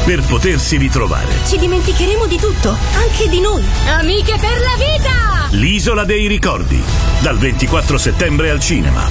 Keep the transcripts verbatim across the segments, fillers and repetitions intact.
per potersi ritrovare. Ci dimenticheremo di tutto, anche di noi. Amiche per la vita! L'isola dei ricordi, dal ventiquattro settembre al cinema.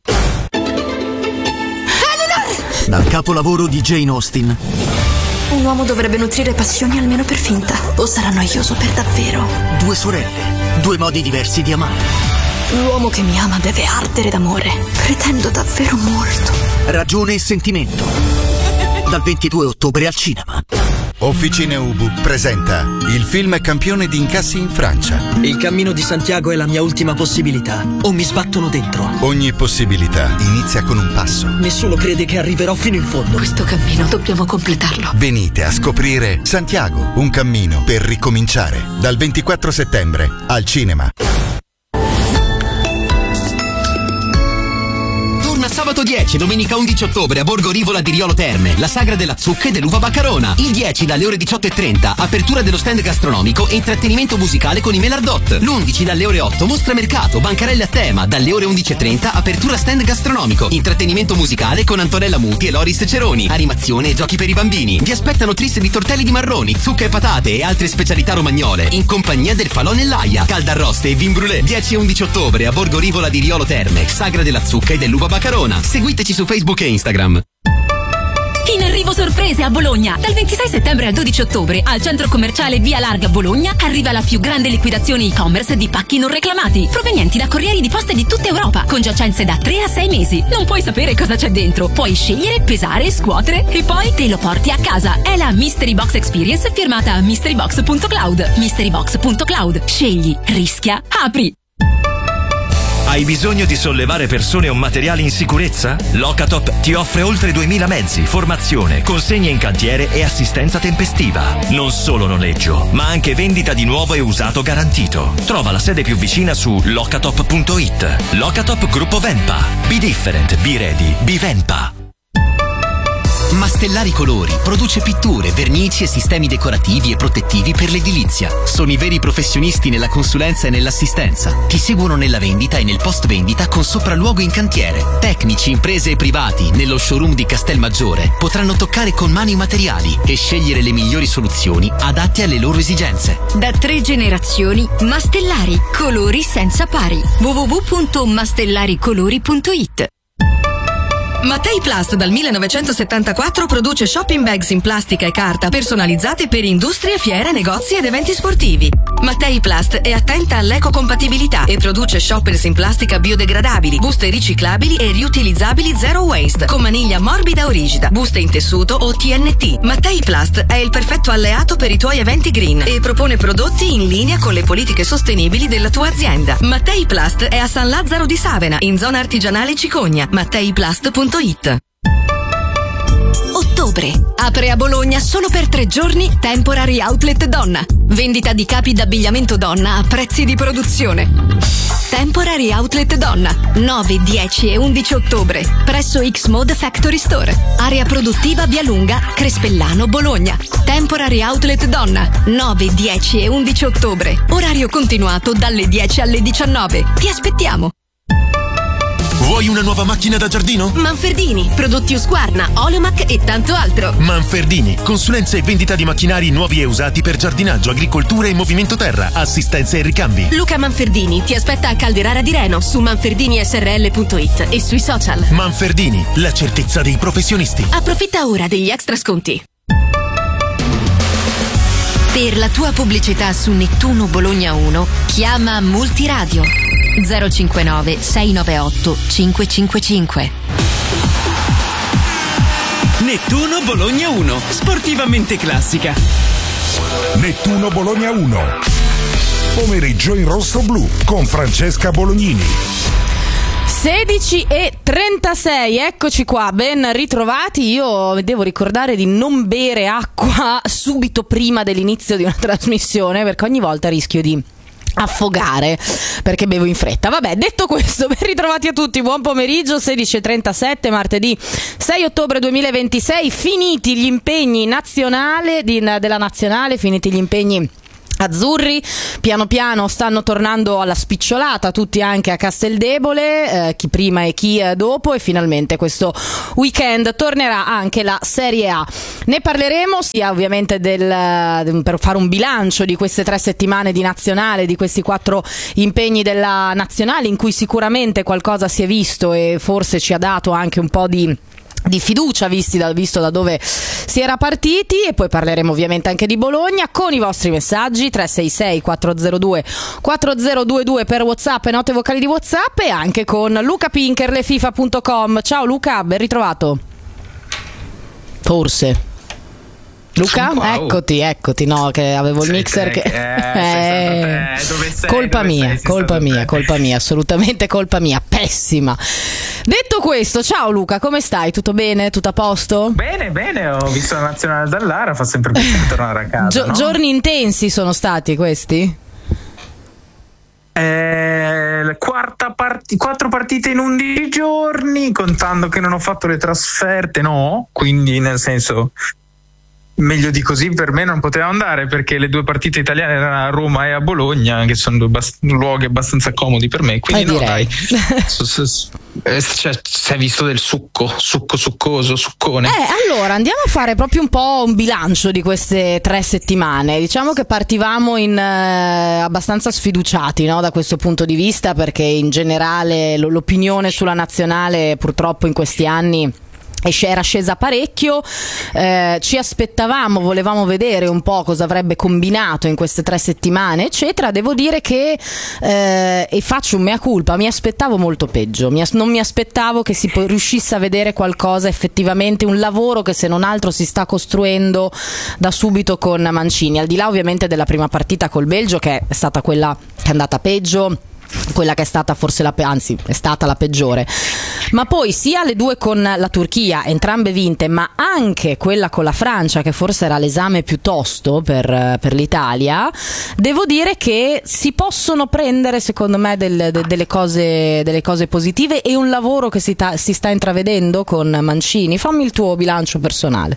Dal capolavoro di Jane Austen. Un uomo dovrebbe nutrire passioni almeno per finta, o sarà noioso per davvero. Due sorelle, due modi diversi di amare. L'uomo che mi ama deve ardere d'amore. Pretendo davvero molto. Ragione e sentimento. Dal ventidue ottobre al cinema. Officine Ubu presenta il film campione di incassi in Francia. Il cammino di Santiago è la mia ultima possibilità. O mi sbattono dentro. Ogni possibilità inizia con un passo. Nessuno crede che arriverò fino in fondo. Questo cammino dobbiamo completarlo. Venite a scoprire Santiago, un cammino per ricominciare. Dal ventiquattro settembre al cinema. Sabato dieci, domenica undici ottobre a Borgo Rivola di Riolo Terme, la sagra della zucca e dell'uva Baccarona. Il dieci dalle ore diciotto e trenta, apertura dello stand gastronomico e intrattenimento musicale con i Melardot. L'undici dalle ore otto, mostra mercato, bancarelle a tema. Dalle ore undici e trenta, apertura stand gastronomico, intrattenimento musicale con Antonella Muti e Loris Ceroni, animazione e giochi per i bambini. Vi aspettano tris di tortelli di marroni, zucca e patate e altre specialità romagnole, in compagnia del Falò nell'Aia, caldarroste e vin brûlé. dieci e undici ottobre a Borgo Rivola di Riolo Terme, sagra della zucca e dell'uva Baccarona. Seguiteci su Facebook e Instagram. In arrivo sorprese a Bologna. Dal ventisei settembre al dodici ottobre al centro commerciale Via Larga Bologna arriva la più grande liquidazione e-commerce di pacchi non reclamati, provenienti da corrieri di poste di tutta Europa, con giacenze da tre a sei mesi. Non puoi sapere cosa c'è dentro, puoi scegliere, pesare, scuotere e poi te lo porti a casa. È la Mystery Box Experience firmata mystery box punto cloud. mystery box punto cloud. Scegli, rischia, apri. Hai bisogno di sollevare persone o materiali in sicurezza? Locatop ti offre oltre duemila mezzi, formazione, consegne in cantiere e assistenza tempestiva. Non solo noleggio, ma anche vendita di nuovo e usato garantito. Trova la sede più vicina su locatop punto it. Locatop Gruppo Venpa. Be different, be ready, be Venpa. Mastellari Colori produce pitture, vernici e sistemi decorativi e protettivi per l'edilizia. Sono i veri professionisti nella consulenza e nell'assistenza. Ti seguono nella vendita e nel post vendita con sopralluogo in cantiere. Tecnici, imprese e privati nello showroom di Castelmaggiore potranno toccare con mano i materiali e scegliere le migliori soluzioni adatte alle loro esigenze. Da tre generazioni, Mastellari Colori senza pari. w w w punto mastellaricolori punto it. Mattei Plast dal millenovecentosettantaquattro produce shopping bags in plastica e carta personalizzate per industrie, fiere, negozi ed eventi sportivi. Mattei Plast è attenta all'ecocompatibilità e produce shoppers in plastica biodegradabili, buste riciclabili e riutilizzabili zero waste, con maniglia morbida o rigida, buste in tessuto o T N T. Mattei Plast è il perfetto alleato per i tuoi eventi green e propone prodotti in linea con le politiche sostenibili della tua azienda. Mattei Plast è a San Lazzaro di Savena, in zona artigianale Cicogna. mattei plast punto it. Ottobre. Apre a Bologna solo per tre giorni Temporary Outlet Donna. Vendita di capi d'abbigliamento donna a prezzi di produzione. Temporary Outlet Donna, nove, dieci e undici ottobre, presso X-Mode Factory Store. Area produttiva Via Lunga, Crespellano, Bologna. Temporary Outlet Donna, nove, dieci e undici ottobre. Orario continuato dalle dieci alle diciannove. Ti aspettiamo. Vuoi una nuova macchina da giardino? Manfredini, prodotti Husqvarna, Oleomac e tanto altro. Manfredini, consulenza e vendita di macchinari nuovi e usati per giardinaggio, agricoltura e movimento terra, assistenza e ricambi. Luca Manfredini ti aspetta a Calderara di Reno su manferdini s r l punto it e sui social. Manfredini, la certezza dei professionisti. Approfitta ora degli extra sconti. Per la tua pubblicità su Nettuno Bologna uno, chiama Multiradio zero cinquantanove sei nove otto cinque cinque cinque. Nettuno Bologna uno, sportivamente classica. Nettuno Bologna uno, pomeriggio in rosso-blu con Francesca Bolognini. sedici e trentasei, eccoci qua, ben ritrovati. Io devo ricordare di non bere acqua subito prima dell'inizio di una trasmissione, perché ogni volta rischio di affogare perché bevo in fretta. Vabbè, detto questo, ben ritrovati a tutti, buon pomeriggio. Sedici e trentasette, martedì sei ottobre duemilaventisei. Finiti gli impegni nazionali di, della nazionale, finiti gli impegni azzurri piano piano stanno tornando alla spicciolata, tutti anche a Casteldebole, eh, chi prima e chi eh, dopo, e finalmente questo weekend tornerà anche la Serie A. Ne parleremo sia ovviamente del, per fare un bilancio di queste tre settimane di nazionale, di questi quattro impegni della nazionale, in cui sicuramente qualcosa si è visto e forse ci ha dato anche un po' di di fiducia visti da, visto da dove si era partiti, e poi parleremo ovviamente anche di Bologna con i vostri messaggi tre sei sei quattro zero due quattro zero due due per WhatsApp e note vocali di WhatsApp, e anche con Luca Pinkerle FIFA punto com. Ciao Luca, ben ritrovato. Forse Luca, wow. eccoti, eccoti, no, che avevo il sei mixer te, che eh, eh, dove sei, colpa dove mia, sei, colpa mia, te. colpa mia, assolutamente colpa mia, pessima. Detto questo, ciao Luca, come stai? Tutto bene? Tutto a posto? Bene, bene, ho visto la nazionale dall'Ara, fa sempre piacere tornare a casa. Gio- no? Giorni intensi sono stati questi? Eh, quarta parti- quattro partite in undici giorni, contando che non ho fatto le trasferte, no, quindi nel senso meglio di così per me non poteva andare, perché le due partite italiane erano a Roma e a Bologna, che sono due bast- luoghi abbastanza comodi per me, quindi eh, no, direi. dai. so, so, so, eh, cioè, si è visto del succo, succo succoso, succone. Eh, allora andiamo a fare proprio un po' un bilancio di queste tre settimane. Diciamo che partivamo in eh, abbastanza sfiduciati, no, da questo punto di vista, perché in generale l- l'opinione sulla nazionale purtroppo in questi anni era scesa parecchio, eh, ci aspettavamo, volevamo vedere un po' cosa avrebbe combinato in queste tre settimane eccetera. Devo dire che eh, e faccio un mea culpa, mi aspettavo molto peggio, mi as- non mi aspettavo che si po- riuscisse a vedere qualcosa effettivamente, un lavoro che se non altro si sta costruendo da subito con Mancini, al di là ovviamente della prima partita col Belgio, che è stata quella che è andata peggio, quella che è stata forse la pe- anzi è stata la peggiore, ma poi sia le due con la Turchia, entrambe vinte, ma anche quella con la Francia, che forse era l'esame più tosto per, per l'Italia, devo dire che si possono prendere secondo me del, de, delle, cose, delle cose positive, e un lavoro che si, ta- si sta intravedendo con Mancini. Fammi il tuo bilancio personale.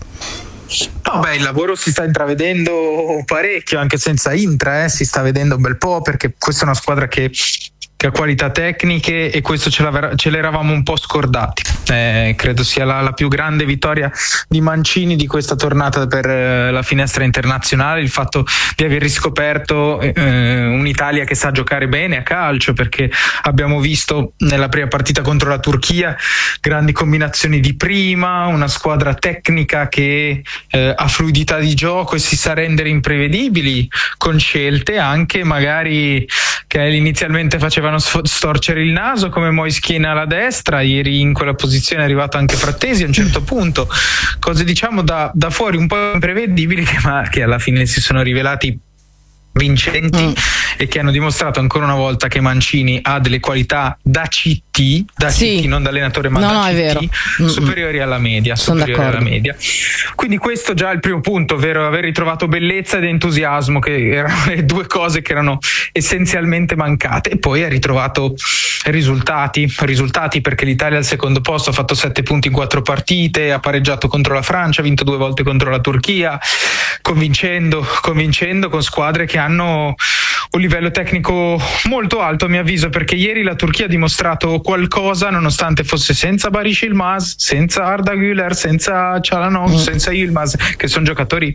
No, beh, il lavoro si sta intravedendo parecchio, anche senza Intra, eh, si sta vedendo un bel po', perché questa è una squadra che, che ha qualità tecniche, e questo ce, ce l'eravamo un po' scordati. Eh, credo sia la, la più grande vittoria di Mancini di questa tornata per eh, la finestra internazionale, il fatto di aver riscoperto eh, un'Italia che sa giocare bene a calcio, perché abbiamo visto nella prima partita contro la Turchia grandi combinazioni di prima, una squadra tecnica che eh, ha fluidità di gioco e si sa rendere imprevedibili, con scelte anche magari che inizialmente facevano storcere il naso, come Moischina alla destra. Ieri in quella posizione è arrivato anche Frattesi a un certo punto, cose diciamo da, da fuori un po' imprevedibili, che, ma che alla fine si sono rivelati vincenti mm. e che hanno dimostrato ancora una volta che Mancini ha delle qualità da C T, da sì. C T, non da allenatore, ma no, da no, C T, è vero. superiori alla media, Sono superiori d'accordo. alla media. Quindi questo già è il primo punto, ovvero aver ritrovato bellezza ed entusiasmo, che erano le due cose che erano essenzialmente mancate, e poi ha ritrovato risultati, risultati perché l'Italia al secondo posto ha fatto sette punti in quattro partite, ha pareggiato contro la Francia, ha vinto due volte contro la Turchia, convincendo, convincendo con squadre che hanno un livello tecnico molto alto, a mio avviso, perché ieri la Turchia ha dimostrato qualcosa, nonostante fosse senza Barış Yılmaz, senza Arda Güler, senza Çalhanoğlu, mm. senza Yılmaz, che sono giocatori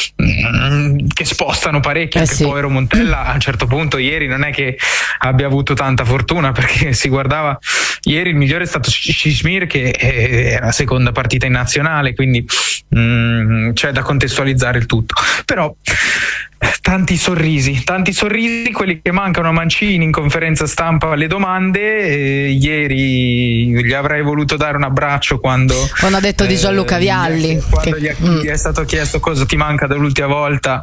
mm, che spostano parecchio, eh anche sì. povero Montella a un certo punto ieri non è che abbia avuto tanta fortuna, perché si guardava, ieri il migliore è stato Cismir, che è la seconda partita in nazionale, quindi mm, c'è da contestualizzare il tutto, però tanti sorrisi, tanti sorrisi, quelli che mancano a Mancini in conferenza stampa alle domande. Eh, ieri gli avrei voluto dare un abbraccio quando quando ha detto eh, di Gianluca Vialli, quando che, gli, è, mm. gli è stato chiesto cosa ti manca dall'ultima volta.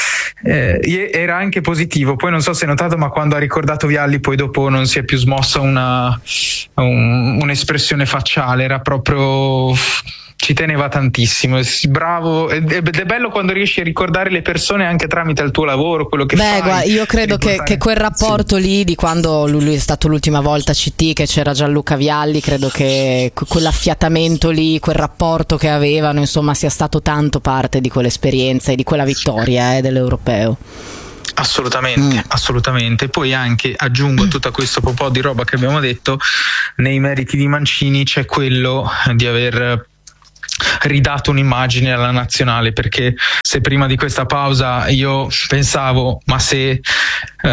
Eh, era anche positivo, poi non so se hai notato, ma quando ha ricordato Vialli poi dopo non si è più smossa una, un, un'espressione facciale, era proprio, ci teneva tantissimo, bravo, ed è bello quando riesci a ricordare le persone anche tramite il tuo lavoro, quello che Beh, fai. Guarda, io credo che, che quel rapporto sì. lì di quando lui è stato l'ultima volta a C T, che c'era Gianluca Vialli, credo che quell'affiatamento lì, quel rapporto che avevano, insomma, sia stato tanto parte di quell'esperienza e di quella vittoria eh, dell'Europeo. Assolutamente, mm. assolutamente. Poi anche aggiungo tutta questo po' di roba che abbiamo detto, nei meriti di Mancini c'è quello di aver ridato un'immagine alla nazionale, perché se prima di questa pausa io pensavo ma se eh,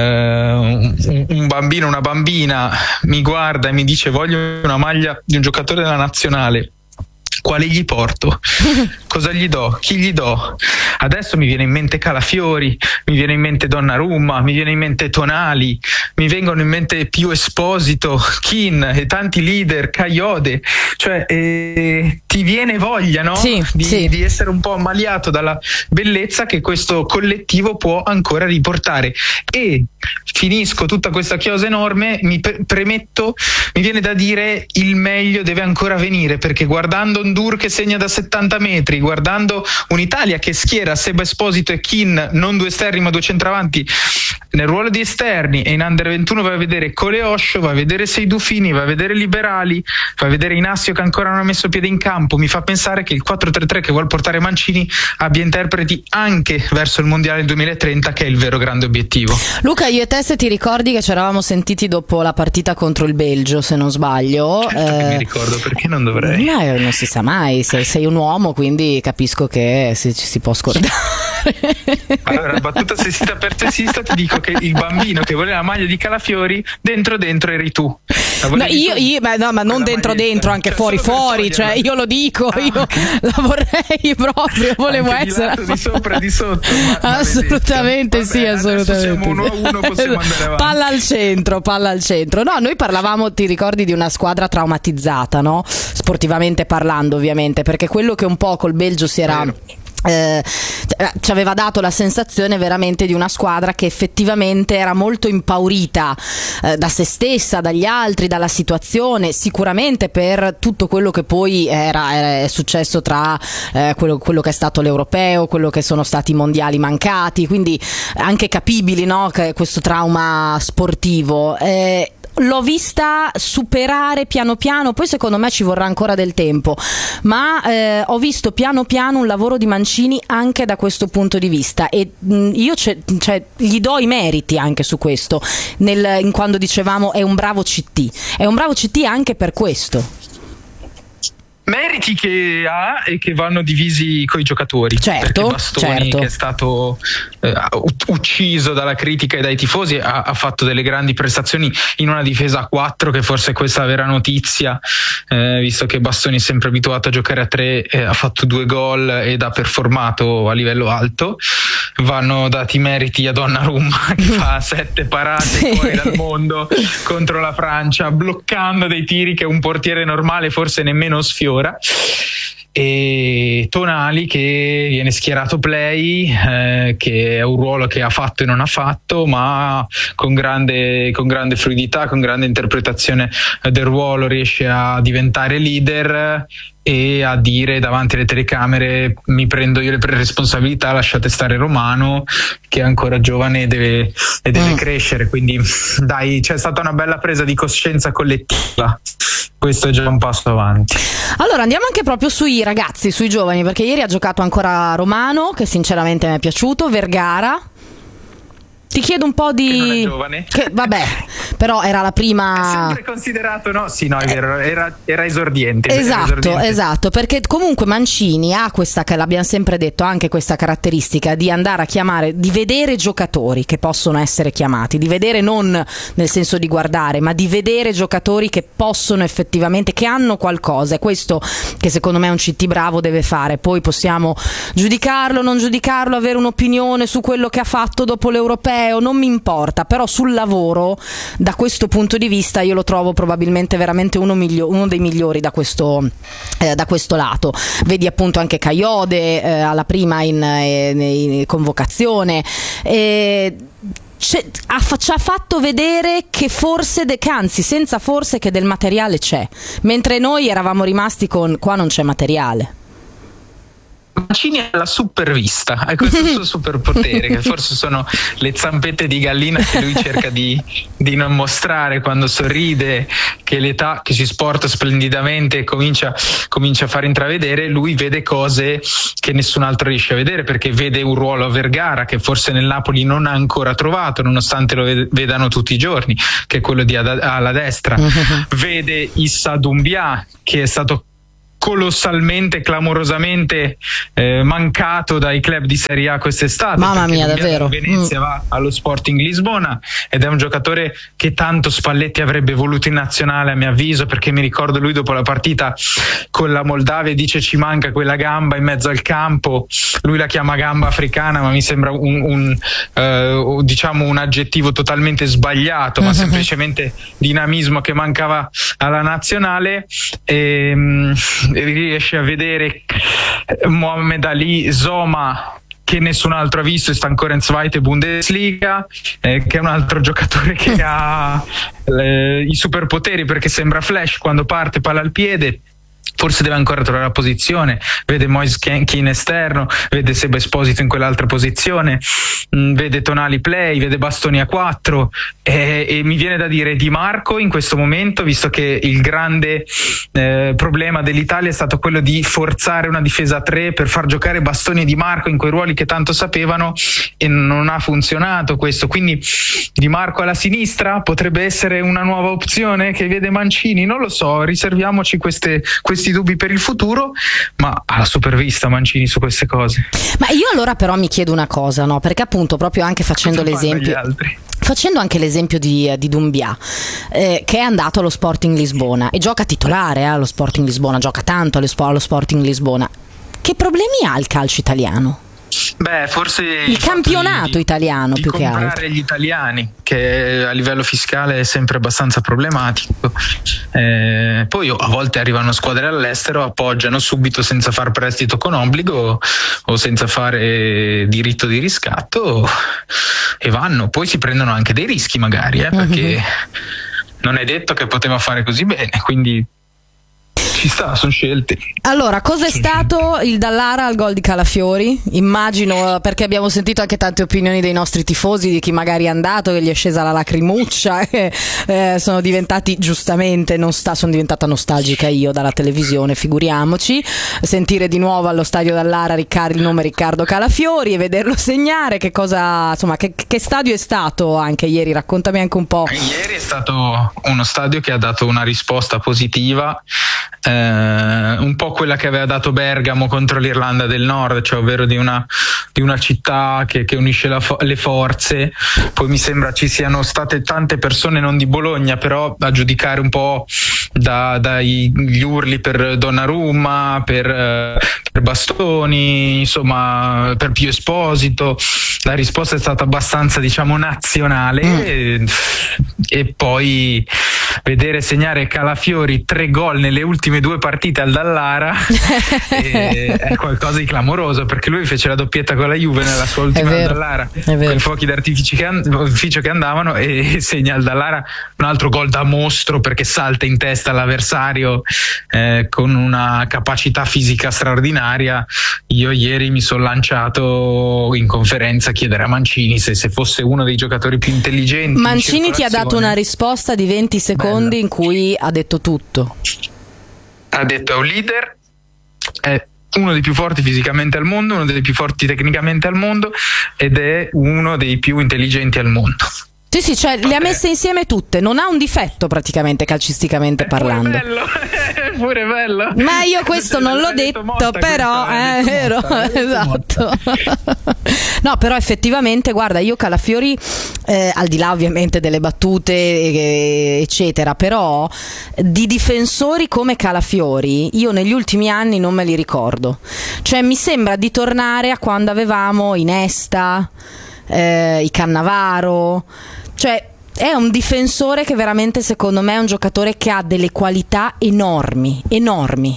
un, un bambino, una bambina mi guarda e mi dice voglio una maglia di un giocatore della nazionale, quale gli porto? Cosa gli do? Chi gli do? Adesso mi viene in mente Calafiori, mi viene in mente Donnarumma, mi viene in mente Tonali, mi vengono in mente Pio Esposito, Kin e tanti leader, Kayode, cioè eh, ti viene voglia, no? Sì, di, sì. di essere un po' ammaliato dalla bellezza che questo collettivo può ancora riportare. E finisco tutta questa chiosa enorme, mi pre- premetto, mi viene da dire il meglio deve ancora venire, perché guardando Ndur che segna da settanta metri, guardando un'Italia che schiera Seba Esposito e Kin, non due esterni ma due centravanti nel ruolo di esterni, e in under ventuno vai a vedere Coleoscio, vai a vedere Seidufini, vai a vedere Liberali, vai a vedere Inassio che ancora non ha messo piede in campo, mi fa pensare che il quattro tre tre che vuol portare Mancini abbia interpreti anche verso il mondiale duemilatrenta, che è il vero grande obiettivo. Luca, io e te, se ti ricordi che ci eravamo sentiti dopo la partita contro il Belgio, se non sbaglio, certo eh, che mi ricordo, perché non dovrei? Eh, non si sa mai, sei, sei un uomo, quindi capisco che si, ci si può scordare. Allora, battuta sessista per sessista, ti dico che il bambino che voleva la maglia di Calafiori dentro dentro eri tu. No, io, io ma, no, ma non dentro dentro, anche cioè, fuori fuori, cioè io lo dico, ah, io okay. la vorrei proprio, volevo anche essere di, lato, di sopra e di sotto. Ma, assolutamente vabbè, sì, assolutamente. Siamo uno a uno, possiamo andare avanti. Palla al centro, palla al centro. No, noi parlavamo, ti ricordi, di una squadra traumatizzata, no? Sportivamente parlando, ovviamente, perché quello che un po' col Belgio si era Vero. Eh, ci aveva dato la sensazione veramente di una squadra che effettivamente era molto impaurita eh, da se stessa, dagli altri, dalla situazione, sicuramente per tutto quello che poi era, era è successo tra eh, quello, quello che è stato l'europeo, quello che sono stati i mondiali mancati, quindi anche capibili, no? Che questo trauma sportivo. Eh, L'ho vista superare piano piano, poi secondo me ci vorrà ancora del tempo, ma eh, ho visto piano piano un lavoro di Mancini anche da questo punto di vista, e mh, io cioè, gli do i meriti anche su questo, nel, in quando dicevamo è un bravo C T, è un bravo C T anche per questo. Meriti che ha e che vanno divisi coi giocatori, certo, perché Bastoni, certo. che è stato eh, ucciso dalla critica e dai tifosi, ha, ha fatto delle grandi prestazioni in una difesa a quattro, che forse è questa la vera notizia, eh, visto che Bastoni è sempre abituato a giocare a tre, eh, ha fatto due gol ed ha performato a livello alto. Vanno dati meriti a Donnarumma che fa sette parate sì. fuori dal mondo contro la Francia, bloccando dei tiri che un portiere normale forse nemmeno sfiora. E Tonali che viene schierato play, eh, che è un ruolo che ha fatto e non ha fatto, ma con grande, con grande fluidità, con grande interpretazione del ruolo riesce a diventare leader e a dire davanti alle telecamere: mi prendo io le responsabilità, lasciate stare Romano che è ancora giovane e deve, e deve mm. crescere. Quindi dai, c'è stata una bella presa di coscienza collettiva, questo è già un passo avanti. Allora andiamo anche proprio sui ragazzi, sui giovani, perché ieri ha giocato ancora Romano, che sinceramente mi è piaciuto, Vergara. Ti chiedo un po' di... Che non è giovane. Che, vabbè, però era la prima... È sempre considerato, no? Sì, no, è vero, era, era esordiente. Esatto, era esordiente. esatto, perché comunque Mancini ha questa, che l'abbiamo sempre detto, anche questa caratteristica di andare a chiamare, di vedere giocatori che possono essere chiamati, di vedere non nel senso di guardare, ma di vedere giocatori che possono effettivamente, che hanno qualcosa. È questo che secondo me un C T bravo deve fare. Poi possiamo giudicarlo, non giudicarlo, avere un'opinione su quello che ha fatto dopo l'Europeo, non mi importa, però sul lavoro da questo punto di vista io lo trovo probabilmente veramente uno, miglio, uno dei migliori da questo, eh, da questo lato. Vedi appunto anche Kayode eh, alla prima in, in, in convocazione, eh, ci ha fatto vedere che forse, de, che anzi senza forse, che del materiale c'è, mentre noi eravamo rimasti con qua non c'è materiale. Mancini ha la supervista, è questo il suo superpotere, che forse sono le zampette di gallina che lui cerca di, di non mostrare quando sorride, che l'età che si sporta splendidamente e comincia, comincia a far intravedere. Lui vede cose che nessun altro riesce a vedere, perché vede un ruolo a Vergara che forse nel Napoli non ha ancora trovato, nonostante lo vedano tutti i giorni, che è quello di alla destra. Vede Issa Doumbia, che è stato colossalmente, clamorosamente eh, mancato dai club di Serie A quest'estate. Mamma mia, davvero. Venezia mm. va allo Sporting Lisbona ed è un giocatore che tanto Spalletti avrebbe voluto in nazionale, a mio avviso, perché mi ricordo lui dopo la partita con la Moldavia dice ci manca quella gamba in mezzo al campo. Lui la chiama gamba africana, ma mi sembra un, un eh, diciamo un aggettivo totalmente sbagliato, ma semplicemente dinamismo che mancava alla nazionale. E, riesce a vedere Mohamed Ali, Zoma, che nessun altro ha visto e sta ancora in Zweite Bundesliga, eh, che è un altro giocatore che ha eh, i superpoteri, perché sembra Flash quando parte, palla al piede. Forse deve ancora trovare la posizione, vede Moise Kean esterno, vede Seba Esposito in quell'altra posizione, mh, vede Tonali play, vede Bastoni a quattro e, e mi viene da dire Di Marco in questo momento, visto che il grande eh, problema dell'Italia è stato quello di forzare una difesa a tre per far giocare Bastoni e Di Marco in quei ruoli che tanto sapevano, e non ha funzionato questo, quindi Di Marco alla sinistra potrebbe essere una nuova opzione che vede Mancini, non lo so, riserviamoci queste, questi dubbi per il futuro, ma ha la supervista Mancini su queste cose. Ma io allora però mi chiedo una cosa, no? Perché appunto proprio anche facendo Cosa l'esempio facendo anche l'esempio di, di Doumbia, eh, che è andato allo Sporting Lisbona e gioca titolare eh, allo Sporting Lisbona, gioca tanto allo, allo Sporting Lisbona, che problemi ha il calcio italiano? Beh, forse il campionato di, italiano di più che altro. Comprare gli italiani, che a livello fiscale è sempre abbastanza problematico. Eh, poi a volte arrivano squadre all'estero, appoggiano subito senza far prestito con obbligo o senza fare diritto di riscatto e vanno. Poi si prendono anche dei rischi magari, eh, perché mm-hmm. non è detto che poteva fare così bene, quindi ci sta, sono scelte. Allora, cos'è sono stato scelte. Il Dallara al gol di Calafiori? Immagino, perché abbiamo sentito anche tante opinioni dei nostri tifosi, di chi magari è andato, che gli è scesa la lacrimuccia, e, eh, sono diventati, giustamente, non sta, sono diventata nostalgica io dalla televisione, figuriamoci, sentire di nuovo allo stadio Dallara Riccardo, il nome Riccardo Calafiori e vederlo segnare, che cosa, insomma, che, che stadio è stato anche ieri? Raccontami anche un po'. Ieri è stato uno stadio che ha dato una risposta positiva, eh, un po' quella che aveva dato Bergamo contro l'Irlanda del Nord, cioè ovvero di una, di una città che, che unisce la, le forze. Poi mi sembra ci siano state tante persone, non di Bologna, però a giudicare un po' da, dagli urli per Donnarumma, per, eh, per Bastoni, insomma per Pio Esposito, la risposta è stata abbastanza, diciamo, nazionale. mm. e, e poi vedere segnare Calafiori tre gol nelle ultime due partite al Dallara è, è qualcosa di clamoroso, perché lui fece la doppietta con la Juve nella sua ultima al Dallara, con i fuochi d'artificio che, and- che andavano, e segna al Dallara un altro gol da mostro, perché salta in testa all'avversario eh, con una capacità fisica straordinaria. Io ieri mi sono lanciato in conferenza a chiedere a Mancini se, se fosse uno dei giocatori più intelligenti. Mancini ti ha dato una risposta di venti secondi Bella. In cui ha detto tutto. Ha detto: è un leader, è uno dei più forti fisicamente al mondo, uno dei più forti tecnicamente al mondo ed è uno dei più intelligenti al mondo. Sì, sì, cioè le ha messe insieme tutte, non ha un difetto praticamente calcisticamente parlando. È bello, è pure bello. Ma io questo non l'ho detto, detto però è vero, esatto. No, però effettivamente, guarda, io Calafiori, eh, al di là ovviamente delle battute eh, eccetera, però di difensori come Calafiori io negli ultimi anni non me li ricordo. Cioè mi sembra di tornare a quando avevamo i Nesta, eh, i Cannavaro. Cioè è un difensore che veramente, secondo me, è un giocatore che ha delle qualità enormi, enormi.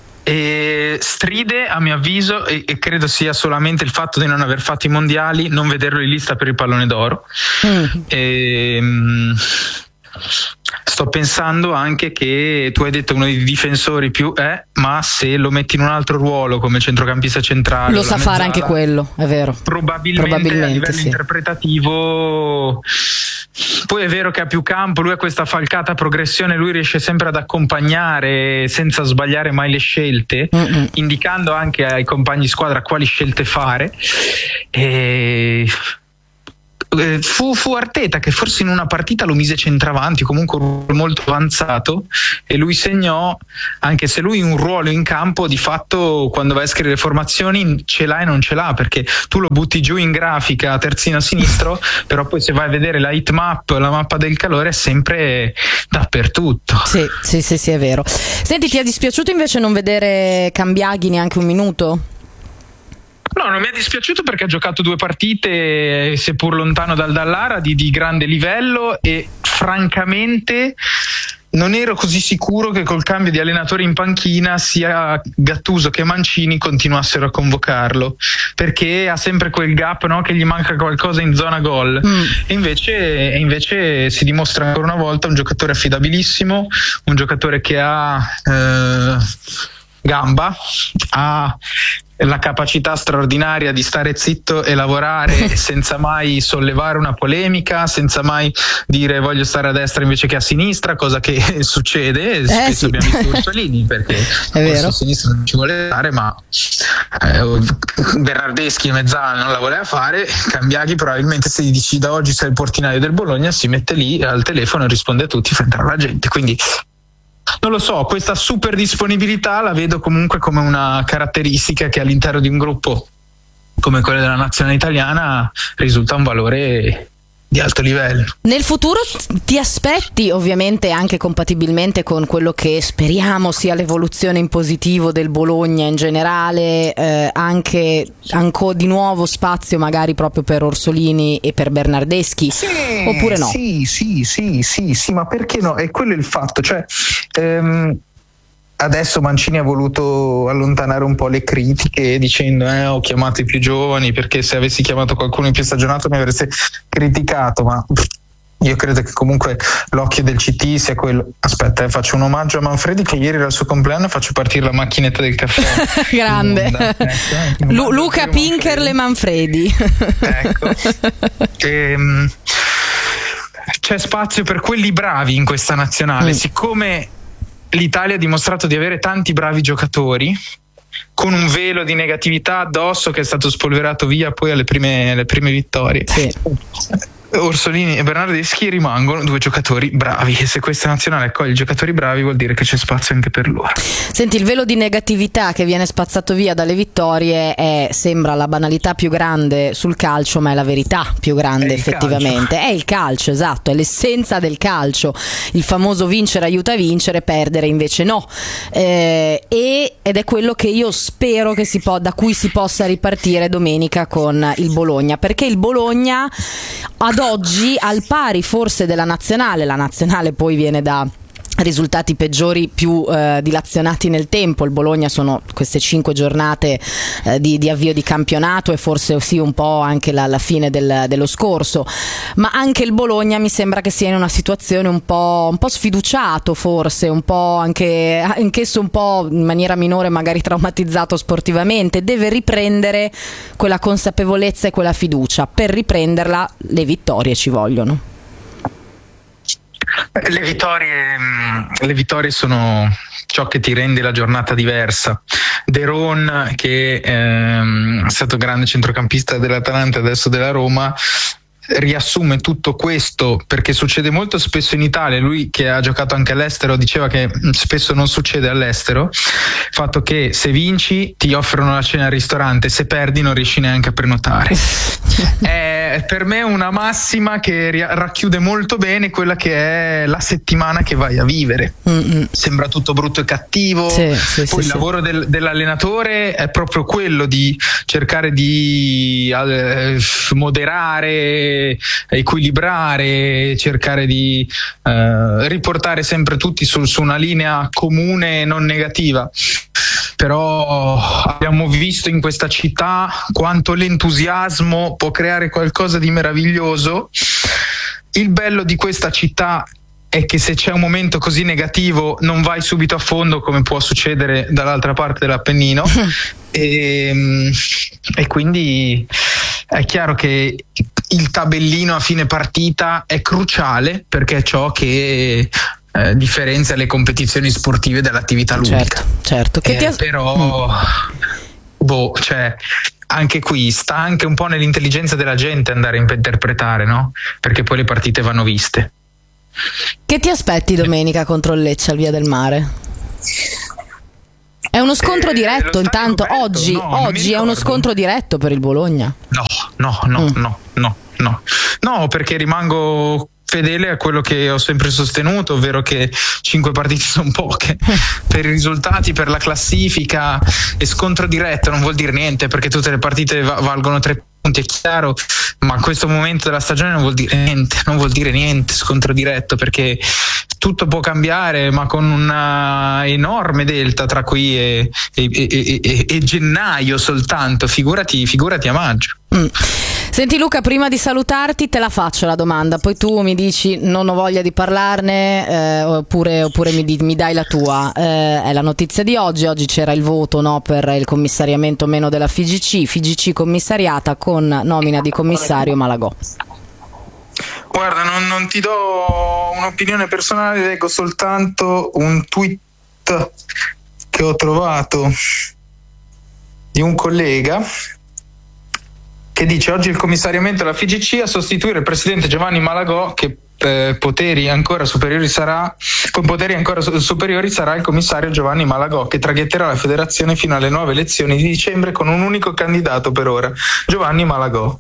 E stride, a mio avviso, e, e credo sia solamente il fatto di non aver fatto i mondiali, non vederlo in lista per il pallone d'oro. Mm. E, sto pensando anche che tu hai detto uno dei difensori più eh, ma se lo metti in un altro ruolo come centrocampista centrale lo sa mezzala, fare anche quello, è vero. Probabilmente, probabilmente a livello sì. interpretativo. Poi è vero che ha più campo, lui ha questa falcata progressione, lui riesce sempre ad accompagnare senza sbagliare mai le scelte, Mm-mm. indicando anche ai compagni di squadra quali scelte fare. E Fu, fu Arteta che forse in una partita lo mise centravanti, comunque molto avanzato, e lui segnò, anche se lui un ruolo in campo di fatto quando vai a scrivere formazioni ce l'ha e non ce l'ha, perché tu lo butti giù in grafica terzino sinistro, però poi se vai a vedere la heat map, la mappa del calore è sempre dappertutto. Sì, sì, sì, sì, è vero. Senti, ti è dispiaciuto invece non vedere Cambiaghi neanche un minuto? No, non mi è dispiaciuto perché ha giocato due partite, seppur lontano dal Dallara, di, di grande livello, e francamente non ero così sicuro che col cambio di allenatore in panchina sia Gattuso che Mancini continuassero a convocarlo, perché ha sempre quel gap, no, che gli manca qualcosa in zona gol. Mm. E invece, e invece si dimostra ancora una volta un giocatore affidabilissimo, un giocatore che ha eh, gamba, ha la capacità straordinaria di stare zitto e lavorare senza mai sollevare una polemica, senza mai dire voglio stare a destra invece che a sinistra, cosa che succede, eh, spesso sì. Abbiamo visto Orsolini perché a sinistra non ci vuole stare, ma eh, Bernardeschi e Mezzala non la voleva fare. Cambiaghi probabilmente, se gli dici da oggi sei il portinaio del Bologna, si mette lì al telefono e risponde a tutti frente alla gente, quindi non lo so, questa super disponibilità la vedo comunque come una caratteristica che all'interno di un gruppo come quello della nazionale italiana risulta un valore di alto livello. Nel futuro ti aspetti, ovviamente anche compatibilmente con quello che speriamo sia l'evoluzione in positivo del Bologna in generale, eh, anche ancora di nuovo spazio magari proprio per Orsolini e per Bernardeschi, sì, oppure no? Sì, sì, sì, sì, sì, ma perché no? È quello il fatto, cioè ehm, adesso Mancini ha voluto allontanare un po' le critiche dicendo eh, ho chiamato i più giovani perché se avessi chiamato qualcuno in più stagionato mi avreste criticato, ma io credo che comunque l'occhio del C T sia quello. Aspetta, eh, faccio un omaggio a Manfredi che ieri era il suo compleanno e faccio partire la macchinetta del caffè. Grande. Ecco, eh, Lu- Luca Pinkerle Manfredi. Ecco. Ehm, c'è spazio per quelli bravi in questa nazionale, mm. siccome l'Italia ha dimostrato di avere tanti bravi giocatori con un velo di negatività addosso che è stato spolverato via poi alle prime, alle prime vittorie. Sì. Orsolini e Bernardeschi rimangono due giocatori bravi, e se questa nazionale accoglie giocatori bravi vuol dire che c'è spazio anche per loro. Senti, il velo di negatività che viene spazzato via dalle vittorie è, sembra la banalità più grande sul calcio, ma è la verità più grande è effettivamente. Calcio. È il calcio, esatto, è l'essenza del calcio, il famoso vincere aiuta a vincere, perdere invece no, eh, e, ed è quello che io spero che si po- da cui si possa ripartire domenica con il Bologna, perché il Bologna ad oggi, al pari forse della nazionale, la nazionale poi viene da risultati peggiori più eh, dilazionati nel tempo. Il Bologna sono queste cinque giornate eh, di, di avvio di campionato e forse sì un po' anche la, la fine del, dello scorso, ma anche il Bologna mi sembra che sia in una situazione un po', un po' sfiduciato, forse un po' anche anch'esso un po' in maniera minore magari traumatizzato sportivamente. Deve riprendere quella consapevolezza e quella fiducia. Per riprenderla le vittorie ci vogliono. Le vittorie, le vittorie sono ciò che ti rende la giornata diversa. De Ron, che ehm, è stato grande centrocampista dell'Atalanta e adesso della Roma, riassume tutto questo perché succede molto spesso in Italia. Lui, che ha giocato anche all'estero, diceva che spesso non succede all'estero, il fatto che se vinci ti offrono la cena al ristorante, se perdi non riesci neanche a prenotare. È per me una massima che racchiude molto bene quella che è la settimana che vai a vivere. Mm-hmm. Sembra tutto brutto e cattivo, sì, sì, poi sì, il sì. lavoro del, dell'allenatore è proprio quello di cercare di eh, moderare, equilibrare, cercare di eh, riportare sempre tutti su, su una linea comune e non negativa. Però abbiamo visto in questa città quanto l'entusiasmo può creare qualcosa di meraviglioso. Il bello di questa città è che se c'è un momento così negativo non vai subito a fondo, come può succedere dall'altra parte dell'Appennino. e, e quindi è chiaro che il tabellino a fine partita è cruciale, perché è ciò che eh, differenzia le competizioni sportive dall'attività ludica. Certo, certo. Che eh, ti as- però mm. boh, cioè anche qui sta anche un po' nell'intelligenza della gente andare a interpretare, no? Perché poi le partite vanno viste. Che ti aspetti domenica contro il Lecce al Via del Mare? È uno scontro eh, diretto intanto coperto? oggi, no, oggi è uno scontro diretto per il Bologna. No, no, no, mm. no, no, no. No, perché rimango fedele a quello che ho sempre sostenuto, ovvero che cinque partite sono poche per i risultati, per la classifica, e scontro diretto non vuol dire niente, perché tutte le partite va- valgono tre punti, è chiaro, ma a questo momento della stagione non vuol dire niente, non vuol dire niente scontro diretto, perché tutto può cambiare, ma con una enorme delta tra qui e, e, e, e, e gennaio soltanto, figurati, figurati a maggio. Mm. Senti Luca, prima di salutarti te la faccio la domanda, poi tu mi dici non ho voglia di parlarne, eh, oppure, oppure mi, mi dai la tua. Eh, è la notizia di oggi, oggi c'era il voto, no, per il commissariamento o meno della F G C, F G C commissariata con nomina di commissario Malagò. Guarda, non, non ti do un'opinione personale, leggo soltanto un tweet che ho trovato di un collega che dice: oggi il commissariamento della F G C a sostituire il presidente Giovanni Malagò, che eh, poteri ancora superiori sarà con poteri ancora su- superiori sarà il commissario Giovanni Malagò, che traghetterà la federazione fino alle nuove elezioni di dicembre con un unico candidato per ora, Giovanni Malagò.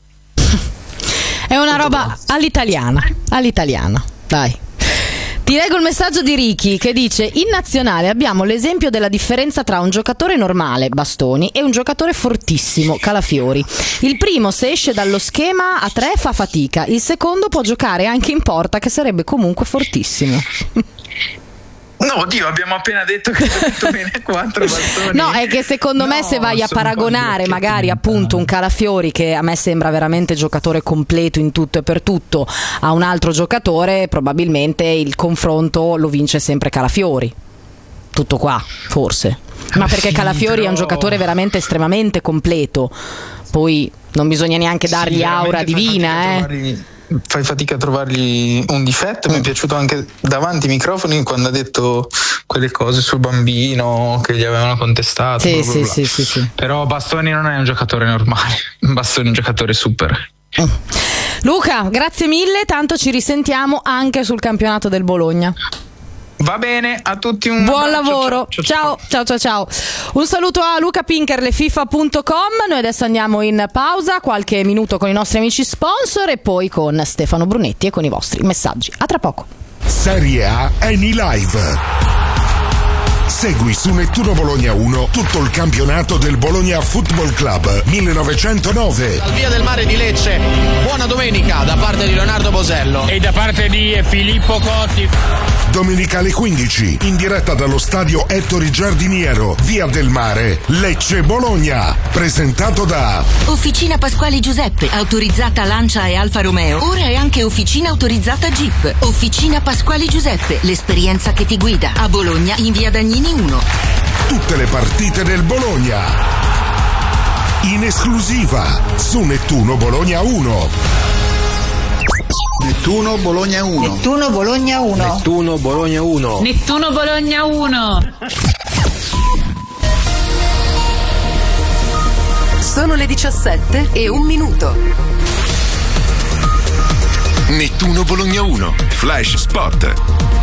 È una roba all'italiana, all'italiana, dai. Ti leggo il messaggio di Ricky che dice: in nazionale abbiamo l'esempio della differenza tra un giocatore normale, Bastoni, e un giocatore fortissimo, Calafiori. Il primo, se esce dallo schema a tre, fa fatica, il secondo può giocare anche in porta, che sarebbe comunque fortissimo. No, Dio, abbiamo appena detto che ha detto bene quattro Bastoni. No, è che secondo no, me se vai a paragonare magari appunto un Calafiori, che a me sembra veramente giocatore completo in tutto e per tutto, a un altro giocatore, probabilmente il confronto lo vince sempre Calafiori. Tutto qua, forse. Ma perché sì, Calafiori però... è un giocatore veramente estremamente completo. Poi non bisogna neanche dargli sì, aura divina, eh. Fai fatica a trovargli un difetto. Mi è piaciuto anche davanti ai microfoni quando ha detto quelle cose sul bambino che gli avevano contestato. Sì, bla bla bla. Sì, sì, sì. Però Bastoni non è un giocatore normale, Bastoni è un giocatore super. Mm. Luca, grazie mille, tanto ci risentiamo anche sul campionato del Bologna. Va bene, a tutti un buon abbraccio, lavoro. Ciao ciao, ciao ciao ciao ciao. Un saluto a Luca Pinkerle, FIFA punto com. Noi adesso andiamo in pausa, qualche minuto con i nostri amici sponsor e poi con Stefano Brunetti e con i vostri messaggi. A tra poco. Serie A Eni Live. Segui su Nettuno Bologna uno tutto il campionato del Bologna Football Club millenovecentonove. Dal Via del Mare di Lecce, buona domenica da parte di Leonardo Bosello e da parte di Filippo Cotti. Domenica alle quindici, in diretta dallo stadio Ettore Giardiniero, Via del Mare, Lecce Bologna. Presentato da Officina Pasquali Giuseppe, autorizzata Lancia e Alfa Romeo. Ora è anche officina autorizzata Jeep. Officina Pasquali Giuseppe, l'esperienza che ti guida. A Bologna in Via Dagnini uno. Tutte le partite del Bologna in esclusiva su Nettuno Bologna uno. Nettuno Bologna uno. Nettuno Bologna uno. Nettuno Bologna uno. Nettuno Bologna uno. Sono le diciassette e un minuto. Nettuno Bologna uno. Flash Sport.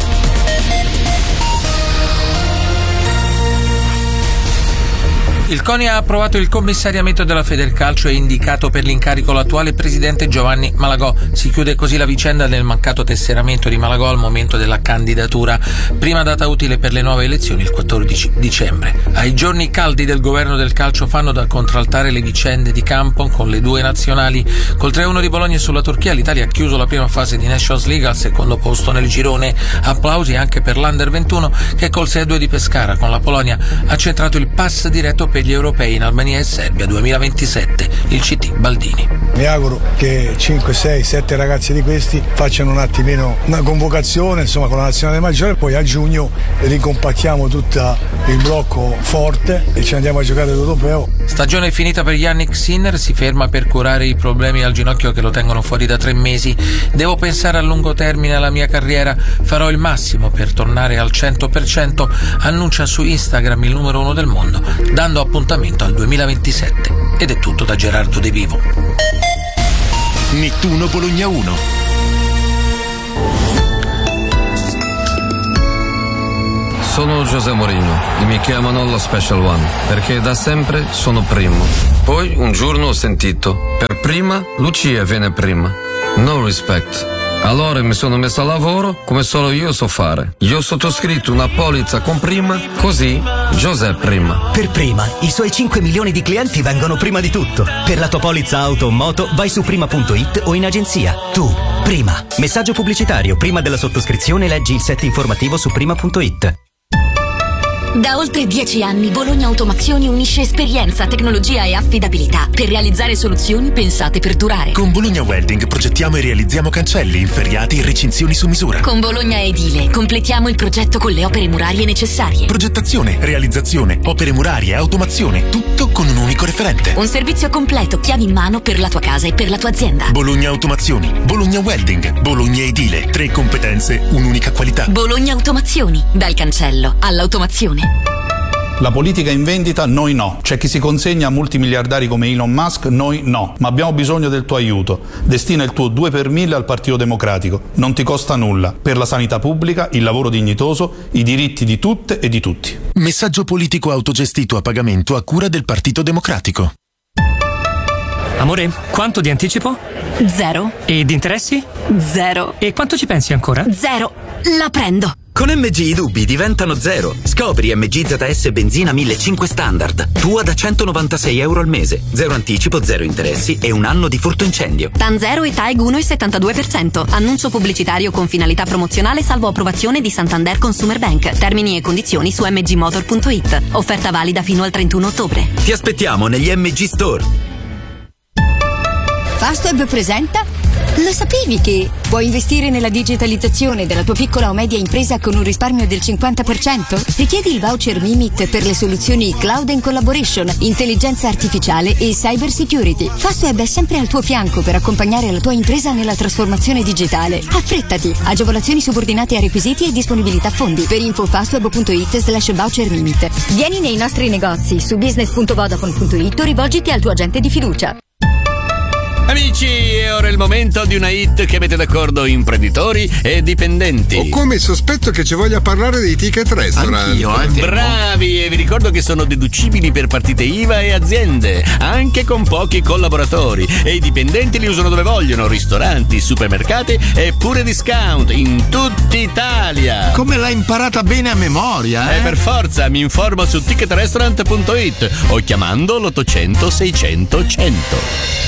Il CONI ha approvato il commissariamento della Federcalcio e indicato per l'incarico l'attuale presidente Giovanni Malagò. Si chiude così la vicenda del mancato tesseramento di Malagò al momento della candidatura. Prima data utile per le nuove elezioni il quattordici dicembre. Ai giorni caldi del governo del calcio fanno da contraltare le vicende di campo con le due nazionali. Col tre a uno di Bologna sulla Turchia l'Italia ha chiuso la prima fase di Nations League al secondo posto nel girone. Applausi anche per l'Under ventuno che col sei a due di Pescara con la Polonia ha centrato il pass diretto per per gli europei in Albania e Serbia duemilaventisette. Il C T Baldini. Mi auguro che cinque, sei, sette ragazzi di questi facciano un attimino una convocazione, insomma, con la nazionale maggiore, poi a giugno ricompattiamo tutto il blocco forte e ci andiamo a giocare all'europeo. Stagione finita per Yannick Sinner, si ferma per curare i problemi al ginocchio che lo tengono fuori da tre mesi. Devo pensare a lungo termine alla mia carriera, farò il massimo per tornare al cento per cento, annuncia su Instagram il numero uno del mondo, dando appuntamento al duemilaventisette. Ed è tutto da Gerardo De Vivo. Nettuno Bologna uno. Sono José Mourinho e mi chiamano la Special One perché da sempre sono primo. Poi un giorno ho sentito: per prima Lucia viene prima. No respect. Allora mi sono messo a lavoro come solo io so fare. Io ho sottoscritto una polizza con prima, così José prima. Per prima, i suoi cinque milioni di clienti vengono prima di tutto. Per la tua polizza auto o moto vai su prima punto it o in agenzia. Tu, prima. Messaggio pubblicitario. Prima della sottoscrizione leggi il set informativo su prima punto it. Da oltre dieci anni Bologna Automazioni unisce esperienza, tecnologia e affidabilità per realizzare soluzioni pensate per durare. Con Bologna Welding progettiamo e realizziamo cancelli, inferriati e recinzioni su misura. Con Bologna Edile completiamo il progetto con le opere murarie necessarie. Progettazione, realizzazione, opere murarie, automazione, tutto con un unico referente. Un servizio completo, chiavi in mano per la tua casa e per la tua azienda. Bologna Automazioni, Bologna Welding, Bologna Edile, tre competenze, un'unica qualità. Bologna Automazioni, dal cancello all'automazione. La politica in vendita, noi no. C'è chi si consegna a multimiliardari come Elon Musk, noi no. Ma abbiamo bisogno del tuo aiuto. Destina il tuo due per mille al Partito Democratico. Non ti costa nulla. Per la sanità pubblica, il lavoro dignitoso, i diritti di tutte e di tutti. Messaggio politico autogestito a pagamento a cura del Partito Democratico. Amore, quanto di anticipo? Zero. E di interessi? Zero. E quanto ci pensi ancora? Zero. La prendo. Con M G i dubbi diventano zero. Scopri M G Z S Benzina millecinquecento Standard. Tua da centonovantasei euro al mese. Zero anticipo, zero interessi e un anno di furto incendio. TAN zero e TAEG uno virgola settantadue per cento. Annuncio pubblicitario con finalità promozionale salvo approvazione di Santander Consumer Bank. Termini e condizioni su m g motor punto it. Offerta valida fino al trentuno ottobre. Ti aspettiamo negli M G Store. Fastweb presenta. Lo sapevi che puoi investire nella digitalizzazione della tua piccola o media impresa con un risparmio del cinquanta per cento? Richiedi il voucher Mimit per le soluzioni Cloud and Collaboration, intelligenza artificiale e cyber security. Fastweb è sempre al tuo fianco per accompagnare la tua impresa nella trasformazione digitale. Affrettati! Agevolazioni subordinate a requisiti e disponibilità fondi. Per info fastweb punto it slash voucher Mimit. Vieni nei nostri negozi su business punto vodafone punto it o rivolgiti al tuo agente di fiducia. Amici, è ora il momento di una hit che mette d'accordo imprenditori e dipendenti. Ho come il sospetto che ci voglia parlare dei ticket restaurant. Anch'io, anche. Bravi, e vi ricordo che sono deducibili per partite I V A e aziende, anche con pochi collaboratori. E i dipendenti li usano dove vogliono, ristoranti, supermercati e pure discount in tutta Italia. Come l'hai imparata bene a memoria, eh? Eh, per forza, mi informo su ticket restaurant punto it o chiamando l'ottocento seicento cento.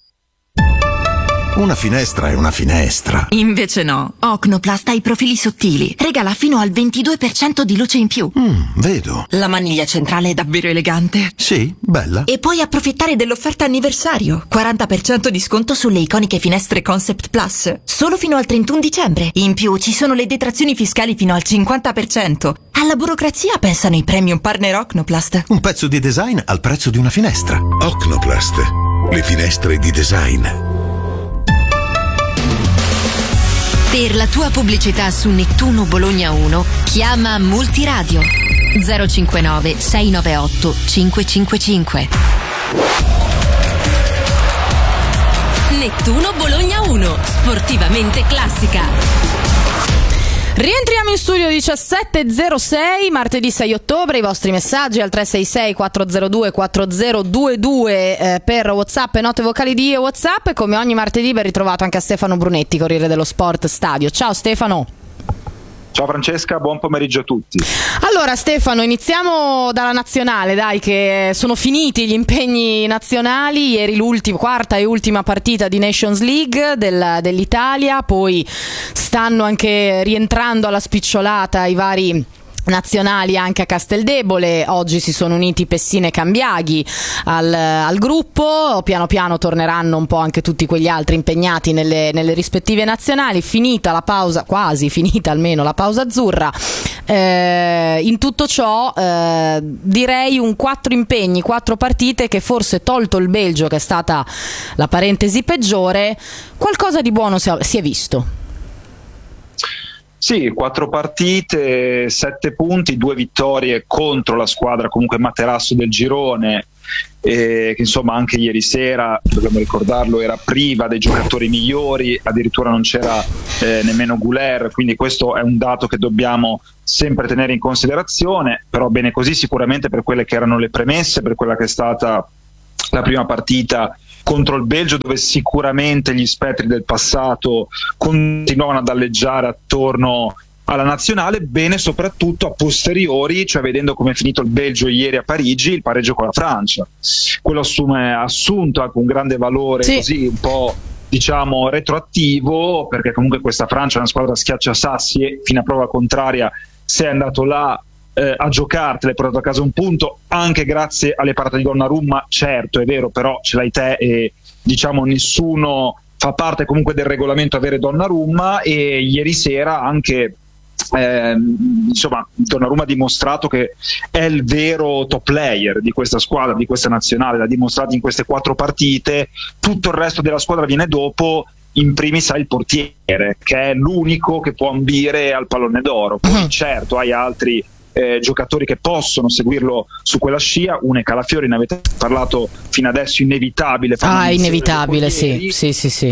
Una finestra è una finestra. Invece no. Ocnoplast ha i profili sottili. Regala fino al ventidue per cento di luce in più. Mm, vedo. La maniglia centrale è davvero elegante. Sì, bella. E puoi approfittare dell'offerta anniversario. quaranta per cento di sconto sulle iconiche finestre Concept Plus. Solo fino al trentuno dicembre. In più ci sono le detrazioni fiscali fino al cinquanta per cento. Alla burocrazia pensano i premium partner Ocnoplast. Un pezzo di design al prezzo di una finestra. Ocnoplast. Le finestre di design. Per la tua pubblicità su Nettuno Bologna uno, chiama Multiradio zero cinquantanove sei nove otto cinque cinque cinque. Nettuno Bologna uno, sportivamente classica. Rientriamo in studio diciassette e zero sei, martedì sei ottobre. I vostri messaggi al tre sei sei quattro zero due quattro zero due due eh, per WhatsApp e note vocali di WhatsApp. E come ogni martedì ben ritrovato anche a Stefano Brunetti, Corriere dello Sport Stadio. Ciao Stefano. Ciao Francesca, buon pomeriggio a tutti. Allora Stefano, iniziamo dalla nazionale, dai, che sono finiti gli impegni nazionali. Ieri l'ultima, quarta e ultima partita di Nations League del, dell'Italia, poi stanno anche rientrando alla spicciolata i vari nazionali anche a Casteldebole. Oggi si sono uniti Pessina e Cambiaghi al, al gruppo, piano piano torneranno un po' anche tutti quegli altri impegnati nelle, nelle rispettive nazionali. Finita la pausa, quasi finita almeno la pausa azzurra, eh, in tutto ciò eh, direi un quattro impegni, quattro partite che forse, tolto il Belgio che è stata la parentesi peggiore, qualcosa di buono si, si è visto. Sì, quattro partite, sette punti, due vittorie contro la squadra comunque materasso del girone, eh, che insomma anche ieri sera, dobbiamo ricordarlo, era priva dei giocatori migliori, addirittura non c'era eh, nemmeno Gouler, quindi questo è un dato che dobbiamo sempre tenere in considerazione, però bene così sicuramente per quelle che erano le premesse, per quella che è stata la prima partita contro il Belgio, dove sicuramente gli spettri del passato continuavano ad alleggiare attorno alla nazionale, bene soprattutto a posteriori, cioè vedendo come è finito il Belgio ieri a Parigi, il pareggio con la Francia. Quello assume assunto anche un grande valore, sì, così un po' diciamo retroattivo, perché comunque questa Francia è una squadra schiacciasassi e fino a prova contraria sei andato là Eh, a giocartela, hai portato a casa un punto anche grazie alle parate di Donnarumma, certo è vero, però ce l'hai te e diciamo nessuno fa parte comunque del regolamento avere Donnarumma, e ieri sera anche eh, insomma Donnarumma ha dimostrato che è il vero top player di questa squadra, di questa nazionale, l'ha dimostrato in queste quattro partite. Tutto il resto della squadra viene dopo, in primis hai il portiere che è l'unico che può ambire al pallone d'oro, poi uh-huh. certo hai altri Eh, giocatori che possono seguirlo su quella scia. Une Calafiori, ne avete parlato fino adesso, inevitabile. Ah, inevitabile, sì, sì, sì, sì.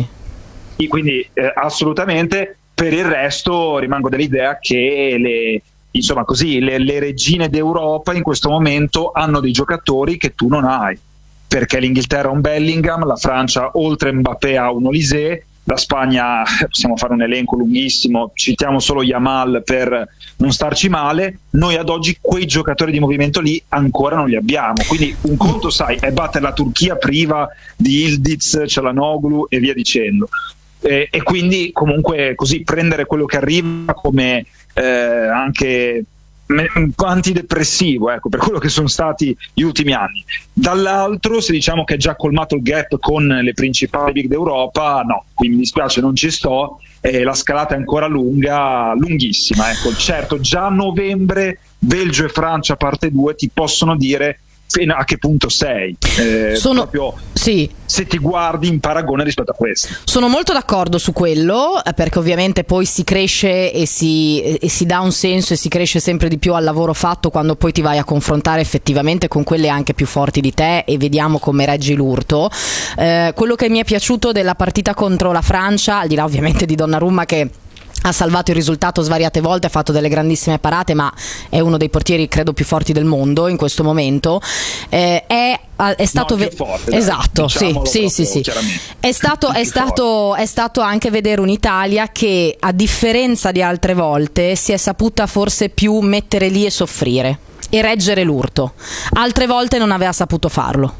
E quindi eh, assolutamente. Per il resto rimango dell'idea che le, insomma così, le, le regine d'Europa in questo momento hanno dei giocatori che tu non hai, perché l'Inghilterra ha un Bellingham, la Francia oltre Mbappé ha un Olise, la Spagna possiamo fare un elenco lunghissimo, citiamo solo Yamal per non starci male. Noi ad oggi quei giocatori di movimento lì ancora non li abbiamo, quindi un conto sai è battere la Turchia priva di Ildiz, Çalhanoğlu e via dicendo, e, e quindi comunque così prendere quello che arriva come eh, anche un po' antidepressivo, ecco, per quello che sono stati gli ultimi anni. Dall'altro, se diciamo che è già colmato il gap con le principali big d'Europa, no, quindi mi dispiace, non ci sto, e la scalata è ancora lunga, lunghissima, ecco. Certo, già a novembre Belgio e Francia parte due ti possono dire fino a che punto sei, eh, sono proprio sì. se ti guardi in paragone rispetto a questo. Sono molto d'accordo su quello, perché ovviamente poi si cresce e si, e si dà un senso e si cresce sempre di più al lavoro fatto quando poi ti vai a confrontare effettivamente con quelle anche più forti di te e vediamo come reggi l'urto. Eh, quello che mi è piaciuto della partita contro la Francia, al di là ovviamente di Donnarumma che ha salvato il risultato svariate volte, ha fatto delle grandissime parate, ma è uno dei portieri credo più forti del mondo in questo momento, eh, è, è stato no, ve- forte, esatto, sì, sì, sì, sì. È stato, è, stato, è stato anche vedere un'Italia che a differenza di altre volte si è saputa forse più mettere lì e soffrire e reggere l'urto, altre volte non aveva saputo farlo.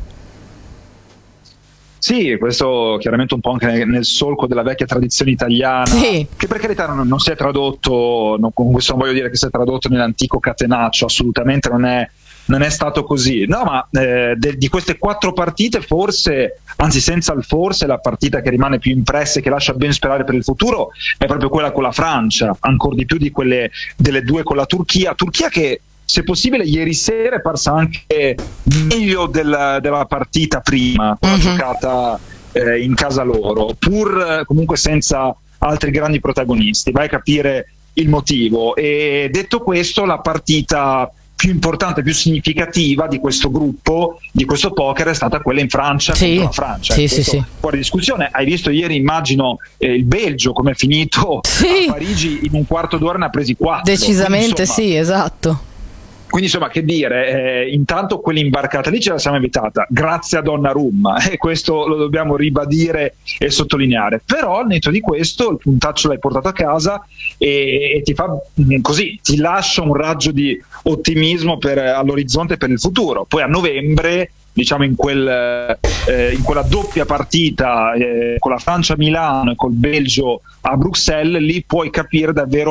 Sì, questo chiaramente un po' anche nel solco della vecchia tradizione italiana, sì, che per carità non, non si è tradotto, non, con questo non voglio dire che si è tradotto nell'antico catenaccio, assolutamente non è, non è stato così, no, ma eh, de, di queste quattro partite forse, anzi senza il forse, la partita che rimane più impressa e che lascia ben sperare per il futuro è proprio quella con la Francia, ancora di più di quelle delle due con la Turchia, Turchia che se possibile ieri sera è parsa anche meglio del, della partita prima, uh-huh. giocata eh, in casa loro, pur eh, comunque senza altri grandi protagonisti, vai a capire il motivo. E detto questo, la partita più importante, più significativa di questo gruppo, di questo poker, è stata quella in Francia, sì, contro la Francia, sì, sì, sì. Fuori discussione. Hai visto ieri, immagino, eh, il Belgio come è finito, sì, a Parigi in un quarto d'ora ne ha presi quattro. Decisamente. Quindi, insomma, sì, esatto. Quindi insomma, che dire, eh, intanto quell'imbarcata lì ce la siamo evitata grazie a Donnarumma, e questo lo dobbiamo ribadire e sottolineare. Però al netto di questo il puntaccio l'hai portato a casa e, e ti fa così, ti lascia un raggio di ottimismo per, all'orizzonte per il futuro. Poi a novembre, diciamo in, quel, eh, in quella doppia partita eh, con la Francia a Milano e col Belgio a Bruxelles, lì puoi capire davvero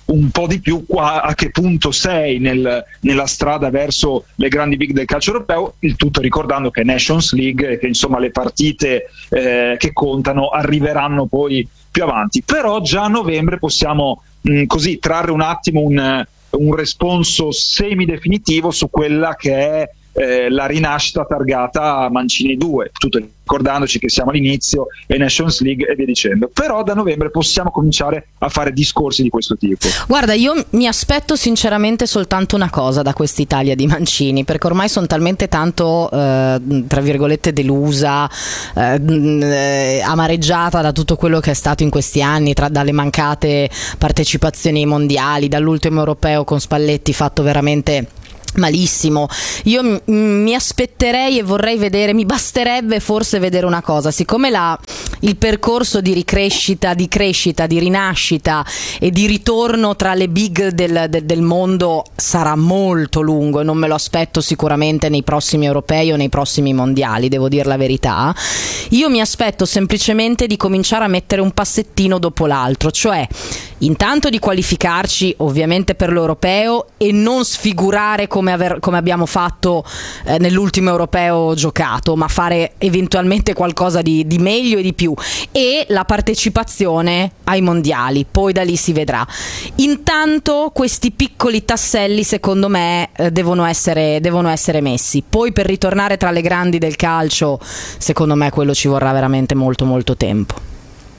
un po' di più qua, a che punto sei nel, nella strada verso le grandi big del calcio europeo, il tutto ricordando che Nations League e che insomma le partite eh, che contano arriveranno poi più avanti. Però già a novembre possiamo mh, così trarre un attimo un, un responso semidefinitivo su quella che è eh, la rinascita targata Mancini due, tutto ricordandoci che siamo all'inizio e Nations League e via dicendo. Però da novembre possiamo cominciare a fare discorsi di questo tipo. Guarda, io mi aspetto sinceramente soltanto una cosa da quest'Italia di Mancini, perché ormai sono talmente tanto eh, tra virgolette delusa, eh, amareggiata da tutto quello che è stato in questi anni, tra, dalle mancate partecipazioni ai mondiali, dall'ultimo europeo con Spalletti fatto veramente malissimo. Io m- mi aspetterei e vorrei vedere, mi basterebbe forse vedere una cosa, siccome la, il percorso di ricrescita, di crescita, di rinascita e di ritorno tra le big del, del, del mondo sarà molto lungo e non me lo aspetto sicuramente nei prossimi europei o nei prossimi mondiali, devo dire la verità. Io mi aspetto semplicemente di cominciare a mettere un passettino dopo l'altro, cioè intanto di qualificarci ovviamente per l'europeo e non sfigurare come, aver, come abbiamo fatto eh, nell'ultimo europeo giocato, ma fare eventualmente qualcosa di, di meglio e di più, e la partecipazione ai mondiali, poi da lì si vedrà. Intanto questi piccoli tasselli secondo me eh, devono essere, devono essere messi, poi per ritornare tra le grandi del calcio secondo me quello ci vorrà veramente molto molto tempo.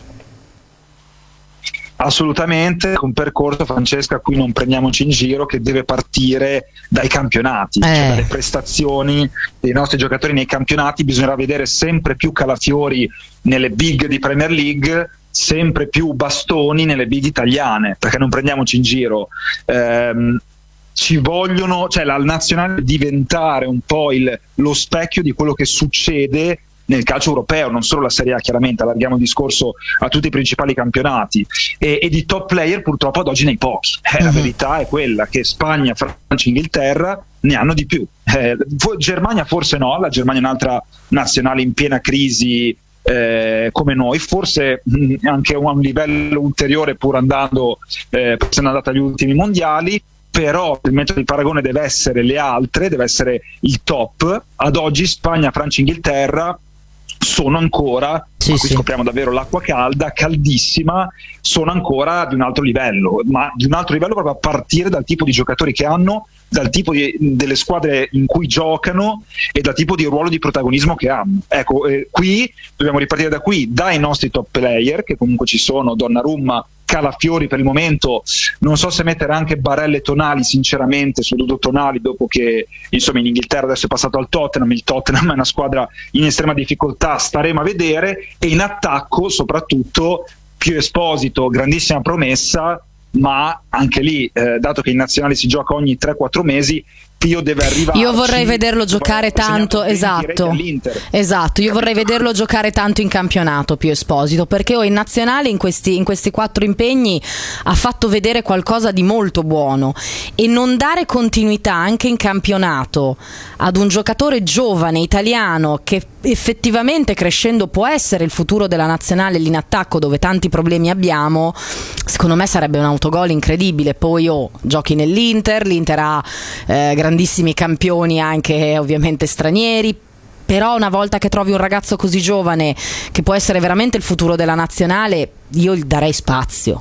Assolutamente, un percorso, Francesca, a cui non prendiamoci in giro, che deve partire dai campionati, eh. cioè dalle prestazioni dei nostri giocatori nei campionati. Bisognerà vedere sempre più calafiori nelle big di Premier League, sempre più bastoni nelle big italiane, perché non prendiamoci in giro. Ehm, ci vogliono, cioè la nazionale deve diventare un po' il, lo specchio di quello che succede nel calcio europeo, non solo la Serie A, chiaramente allarghiamo il discorso a tutti i principali campionati, e, e di top player purtroppo ad oggi nei pochi. Eh, uh-huh. La verità è quella che Spagna, Francia, Inghilterra ne hanno di più. Eh, Germania forse no, la Germania è un'altra nazionale in piena crisi eh, come noi, forse mh, anche a un livello ulteriore pur andando, eh, essendo andata agli ultimi mondiali. Però il metodo di paragone deve essere le altre, deve essere il top. Ad oggi Spagna, Francia, Inghilterra sono ancora, sì, ma qui sì. scopriamo davvero l'acqua calda, caldissima, sono ancora di un altro livello, ma di un altro livello proprio a partire dal tipo di giocatori che hanno, dal tipo di, delle squadre in cui giocano e dal tipo di ruolo di protagonismo che hanno. Ecco, eh, qui dobbiamo ripartire da qui, dai nostri top player, che comunque ci sono, Donnarumma, Calafiori per il momento, non so se mettere anche Barella e Tonali, sinceramente, soprattutto Tonali, dopo che insomma in Inghilterra adesso è passato al Tottenham, il Tottenham è una squadra in estrema difficoltà, staremo a vedere. E in attacco soprattutto Pio Esposito, grandissima promessa, ma anche lì, eh, dato che in nazionale si gioca ogni tre quattro mesi, Pio deve arrivare. Io vorrei vederlo giocare tanto, esatto. Esatto, io vorrei vederlo giocare tanto in campionato, Pio Esposito, perché oh, in nazionale in questi, in questi quattro impegni ha fatto vedere qualcosa di molto buono, e non dare continuità anche in campionato ad un giocatore giovane italiano che effettivamente crescendo può essere il futuro della nazionale lì in attacco, dove tanti problemi abbiamo, secondo me sarebbe un autogol incredibile. Poi oh, giochi nell'Inter, l'Inter ha eh, grandissimi campioni anche ovviamente stranieri, però una volta che trovi un ragazzo così giovane che può essere veramente il futuro della nazionale, io gli darei spazio.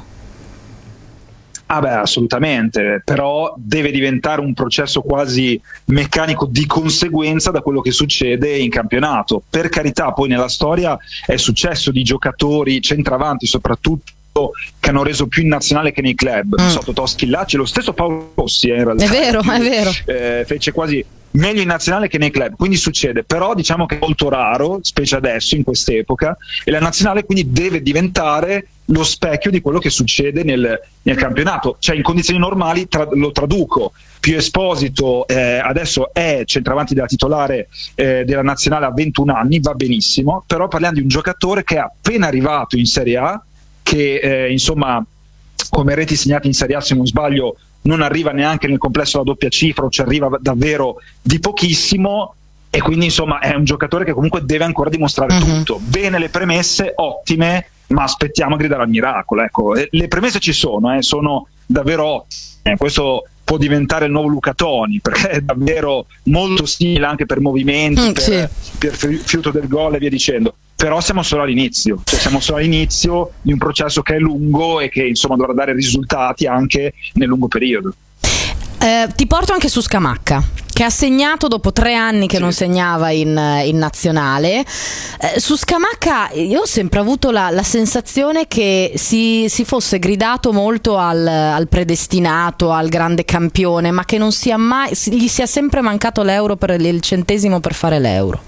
Ah beh, assolutamente, però deve diventare un processo quasi meccanico di conseguenza da quello che succede in campionato. Per carità, poi nella storia è successo di giocatori centravanti soprattutto che hanno reso più in nazionale che nei club, mm. sotto Toschillacci, lo stesso Paolo Rossi eh, in realtà, è vero, è vero. Eh, fece quasi meglio in nazionale che nei club, quindi succede, però diciamo che è molto raro, specie adesso in quest'epoca, e la nazionale quindi deve diventare lo specchio di quello che succede nel, nel campionato. Cioè in condizioni normali, tra, lo traduco, Pio Esposito eh, adesso è centravanti della titolare eh, della nazionale a ventuno anni, va benissimo, però parliamo di un giocatore che è appena arrivato in Serie A, che eh, insomma come reti segnate in Serie A, se non sbaglio, non arriva neanche nel complesso alla doppia cifra, o ci arriva davvero di pochissimo, e quindi insomma è un giocatore che comunque deve ancora dimostrare uh-huh. tutto. Bene le premesse, ottime, ma aspettiamo a gridare al miracolo. Ecco, le premesse ci sono, eh, sono davvero ottime. Questo può diventare il nuovo Luca Toni, perché è davvero molto simile anche per movimenti, mm, per, sì. per fiuto del gol e via dicendo. Però siamo solo all'inizio, cioè siamo solo all'inizio di un processo che è lungo e che insomma dovrà dare risultati anche nel lungo periodo. Eh, ti porto anche su Scamacca, che ha segnato dopo tre anni che sì. non segnava in, in nazionale. Eh, su Scamacca io ho sempre avuto la, la sensazione che si, si fosse gridato molto al, al predestinato, al grande campione, ma che non sia mai, gli sia sempre mancato l'euro per il centesimo per fare l'euro.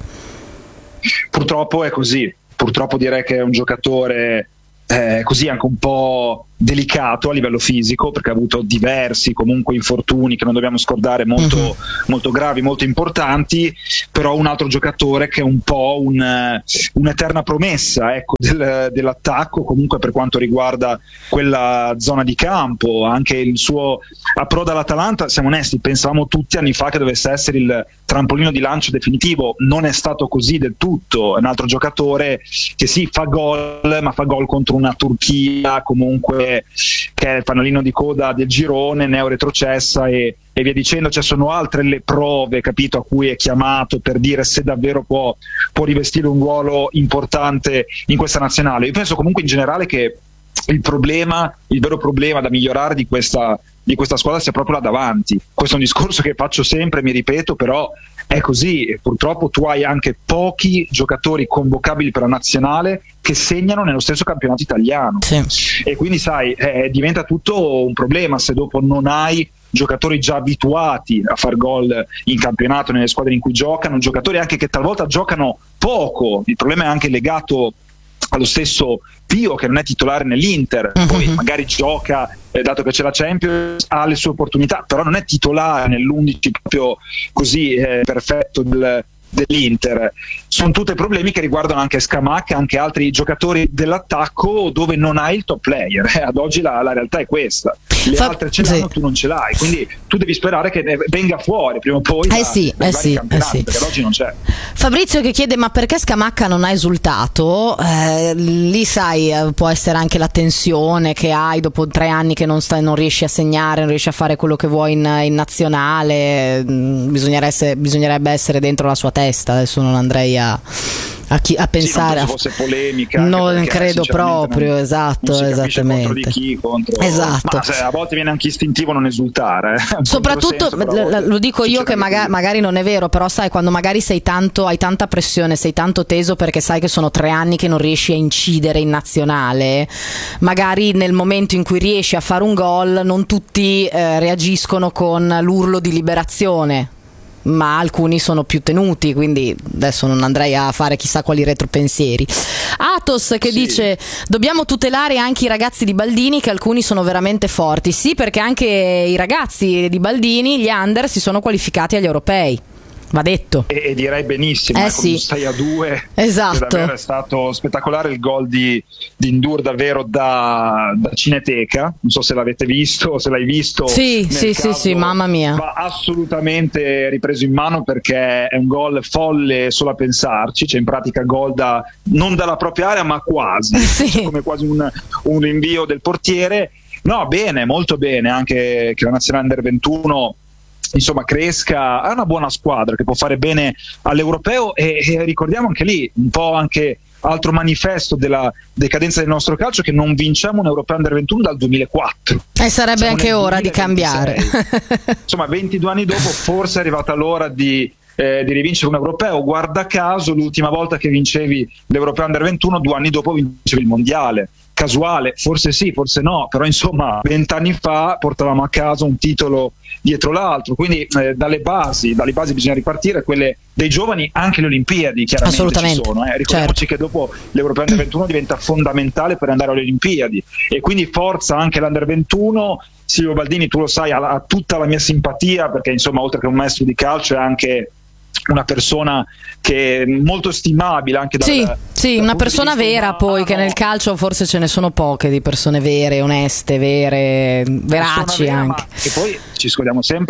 Purtroppo è così, purtroppo direi che è un giocatore eh, così anche un po' delicato a livello fisico, perché ha avuto diversi comunque infortuni che non dobbiamo scordare, molto, uh-huh. molto gravi, molto importanti, però un altro giocatore che è un po' un, un'eterna promessa, ecco, del, dell'attacco, comunque per quanto riguarda quella zona di campo, anche il suo approdo all'Atalanta, siamo onesti, pensavamo tutti anni fa che dovesse essere il trampolino di lancio definitivo, non è stato così del tutto, è un altro giocatore che sì, fa gol, ma fa gol contro una Turchia comunque che è il fanalino di coda del girone, neo-retrocessa e, e via dicendo. Cioè sono altre le prove, capito, a cui è chiamato per dire se davvero può, può rivestire un ruolo importante in questa nazionale. Io penso comunque in generale che il problema, il vero problema da migliorare di questa, di questa squadra sia proprio là davanti. Questo è un discorso che faccio sempre, mi ripeto, però è così, e purtroppo tu hai anche pochi giocatori convocabili per la nazionale che segnano nello stesso campionato italiano, sì. E quindi sai, eh, diventa tutto un problema se dopo non hai giocatori già abituati a far gol in campionato nelle squadre in cui giocano, giocatori anche che talvolta giocano poco. Il problema è anche legato allo stesso Pio, che non è titolare nell'Inter, uh-huh. Poi magari gioca, eh, dato che c'è la Champions, ha le sue opportunità, però non è titolare nell'undici proprio così eh, perfetto del, dell'Inter. Sono tutti problemi che riguardano anche Scamacca, anche altri giocatori dell'attacco dove non hai il top player. Eh, ad oggi la, la realtà è questa. Le Fa- altre ce l'hanno, sì. Tu non ce l'hai, quindi tu devi sperare che venga fuori prima o poi eh da, sì, dai eh vari sì, campionati, eh sì. perché ad oggi non c'è. Fabrizio che chiede: ma perché Scamacca non ha esultato? Eh, lì sai, può essere anche la tensione che hai dopo tre anni che non, stai, non riesci a segnare, non riesci a fare quello che vuoi in, in nazionale. Bisognerebbe essere, bisognerebbe essere dentro la sua testa. Adesso non andrei a A, chi, a pensare sì, non fosse polemica, non perché, credo proprio non, non esatto si esattamente contro di chi, contro... esatto. Ma se, a volte viene anche istintivo non esultare, eh. Soprattutto l- lo dico io che maga- magari non è vero, però sai, quando magari sei tanto, hai tanta pressione, sei tanto teso perché sai che sono tre anni che non riesci a incidere in nazionale, magari nel momento in cui riesci a fare un gol non tutti eh, reagiscono con l'urlo di liberazione, ma alcuni sono più tenuti, quindi adesso non andrei a fare chissà quali retropensieri. Athos che sì. dice: dobbiamo tutelare anche i ragazzi di Baldini, che alcuni sono veramente forti. Sì, perché anche i ragazzi di Baldini, gli under, si sono qualificati agli europei, va detto. E, e direi benissimo, eh, eh, sì. con sei a due, esatto. Davvero è stato spettacolare il gol di, di Ndur, davvero da, da cineteca. Non so se l'avete visto, se l'hai visto. Sì, sì, sì, sì, mamma mia. Va assolutamente ripreso in mano, perché è un gol folle solo a pensarci. C'è in pratica gol da, non dalla propria area, ma quasi, sì. come quasi un, un rinvio del portiere. No, bene, molto bene, anche che la nazionale under ventuno insomma cresca, è una buona squadra che può fare bene all'europeo, e, e ricordiamo anche lì un po' anche altro manifesto della decadenza del nostro calcio, che non vinciamo un europeo under ventuno dal duemilaquattro, e sarebbe siamo anche ora di cambiare. Insomma ventidue anni dopo forse è arrivata l'ora di Eh, di rivincere un europeo. Guarda caso l'ultima volta che vincevi l'europeo under ventuno, due anni dopo vincevi il mondiale. Casuale? Forse sì, forse no, però insomma vent'anni fa portavamo a casa un titolo dietro l'altro, quindi eh, dalle basi dalle basi bisogna ripartire, quelle dei giovani, anche le Olimpiadi chiaramente assolutamente ci sono, eh. Ricordiamoci certo. che dopo l'europeo under ventuno diventa fondamentale per andare alle Olimpiadi, e quindi forza anche l'under ventuno. Silvio Baldini, tu lo sai, ha, ha tutta la mia simpatia, perché insomma oltre che un maestro di calcio è anche una persona che è molto stimabile anche dal, sì, dal sì, una persona vera, umano. poi che nel calcio forse ce ne sono poche di persone vere, oneste, vere, veraci vera, anche. E poi ci scordiamo sempre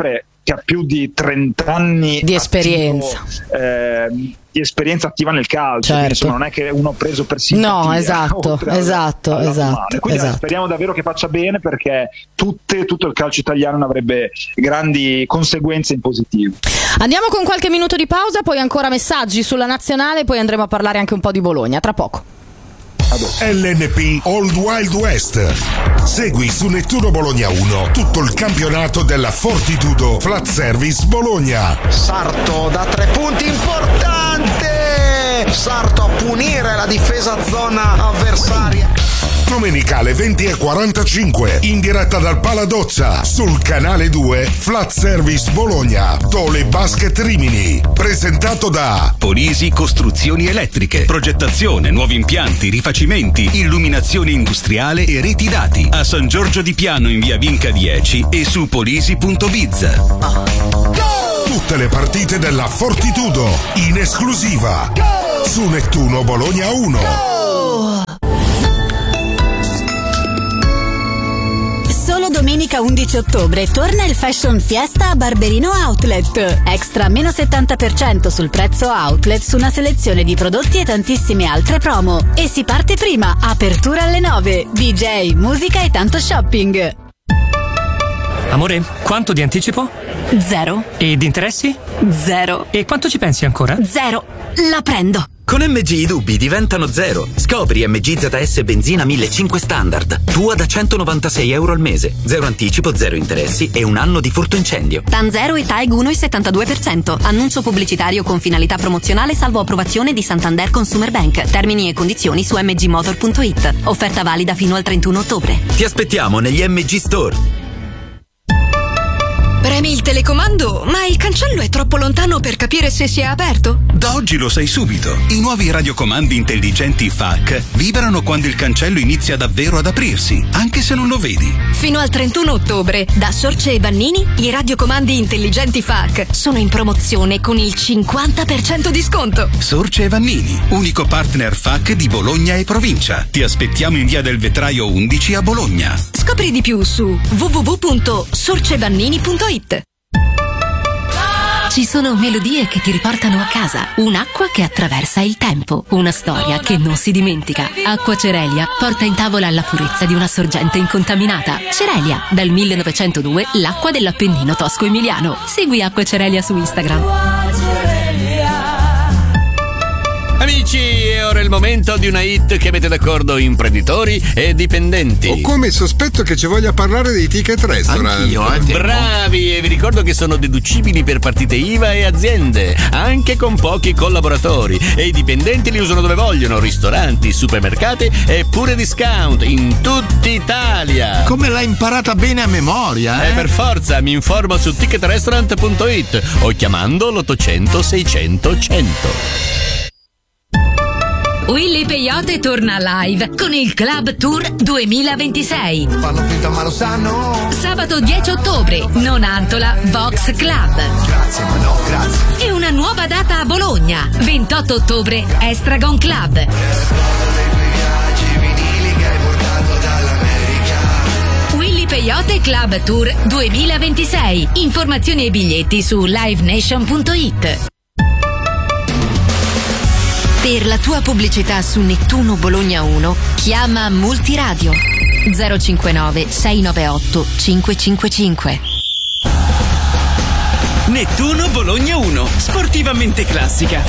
che ha più di trenta anni di esperienza. Attivo, eh, di esperienza attiva nel calcio, certo. Insomma, non è che uno preso per simpatia. No, esatto, esatto, alla esatto, male. Quindi esatto. speriamo davvero che faccia bene, perché tutte, tutto il calcio italiano avrebbe grandi conseguenze in positivo. Andiamo con qualche minuto di pausa, poi ancora messaggi sulla nazionale, poi andremo a parlare anche un po' di Bologna, tra poco. L N P Old Wild West. Segui su Nettuno Bologna uno tutto il campionato della Fortitudo Flat Service Bologna. Sarto da tre punti, importante! Sarto a punire la difesa zona avversaria. Domenicale venti e quarantacinque, in diretta dal Paladozza, sul canale due Flat Service Bologna, Tole Basket Rimini, presentato da Polisi Costruzioni Elettriche, progettazione, nuovi impianti, rifacimenti, illuminazione industriale e reti dati, a San Giorgio di Piano in via Vinca dieci e su polisi punto biz. Tutte le partite della Fortitudo, in esclusiva, su Nettuno Bologna uno. Solo domenica undici ottobre torna il Fashion Fiesta a Barberino Outlet. Extra meno settanta per cento sul prezzo outlet su una selezione di prodotti e tantissime altre promo. E si parte prima, apertura alle nove, D J, musica e tanto shopping. Amore, quanto di anticipo? Zero. E di interessi? Zero. E quanto ci pensi ancora? Zero. La prendo. Con M G i dubbi diventano zero. Scopri M G Z S benzina millecinquecento standard. Tua da centonovantasei euro al mese. Zero anticipo, zero interessi e un anno di furto incendio. TAN zero e TAEG uno virgola settantadue per cento. Annuncio pubblicitario con finalità promozionale salvo approvazione di Santander Consumer Bank. Termini e condizioni su m g motor punto i t. Offerta valida fino al trentuno ottobre. Ti aspettiamo negli M G Store. Premi il telecomando, ma il cancello è troppo lontano per capire se si è aperto? Da oggi lo sai subito. I nuovi radiocomandi intelligenti F A C vibrano quando il cancello inizia davvero ad aprirsi, anche se non lo vedi. Fino al trentuno ottobre, da Sorce e Vannini, i radiocomandi intelligenti F A C sono in promozione con il cinquanta per cento di sconto. Sorce e Vannini, unico partner F A C di Bologna e provincia. Ti aspettiamo in via del Vetraio undici a Bologna. Scopri di più su w w w punto sorcevannini punto i t. Ci sono melodie che ti riportano a casa, un'acqua che attraversa il tempo, una storia che non si dimentica. Acqua Cerelia porta in tavola la purezza di una sorgente incontaminata. Cerelia, dal millenovecentodue l'acqua dell'Appennino tosco-emiliano. Segui Acqua Cerelia su Instagram. Amici, è ora il momento di una hit che mette d'accordo imprenditori e dipendenti. Ho come il sospetto che ci voglia parlare dei ticket restaurant. Anch'io, eh, bravi, e vi ricordo che sono deducibili per partite I V A e aziende, anche con pochi collaboratori. E i dipendenti li usano dove vogliono, ristoranti, supermercati e pure discount in tutta Italia. Come l'hai imparata bene a memoria, eh? E per forza, mi informo su ticket restaurant punto i t o chiamando l'ottocento seicento cento. Willy Peyote torna live con il Club Tour duemilaventisei. Fanno finta ma lo sanno. Sabato dieci ottobre, Nonantola Vox Club. Grazie, ma no, grazie. E una nuova data a Bologna, ventotto ottobre, Estragon Club. Willy Peyote Club Tour duemilaventisei. Informazioni e biglietti su live nation punto i t. Per la tua pubblicità su Nettuno Bologna uno, chiama Multiradio zero cinquantanove sei novantaotto cinquecentocinquantacinque. Nettuno Bologna uno, sportivamente classica.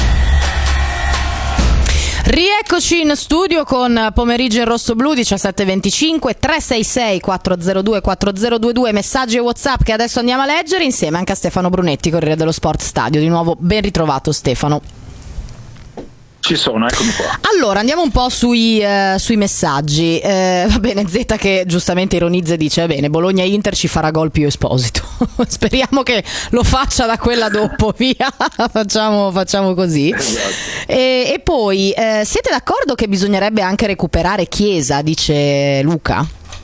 Rieccoci in studio con Pomeriggio in Rosso Blu diciassette e venticinque, tre sei sei quattro zero due quattro zero due due, messaggi e WhatsApp che adesso andiamo a leggere insieme anche a Stefano Brunetti, Corriere dello Sport Stadio. Di nuovo ben ritrovato Stefano. Ci sono, eccomi qua. Allora, andiamo un po' sui, eh, sui messaggi. Eh, va bene, Z che giustamente ironizza e dice: bene, Bologna-Inter ci farà gol Pio Esposito. Speriamo che lo faccia da quella dopo, via. facciamo, facciamo così. Esatto. E, e poi, eh, siete d'accordo che bisognerebbe anche recuperare Chiesa, dice Luca?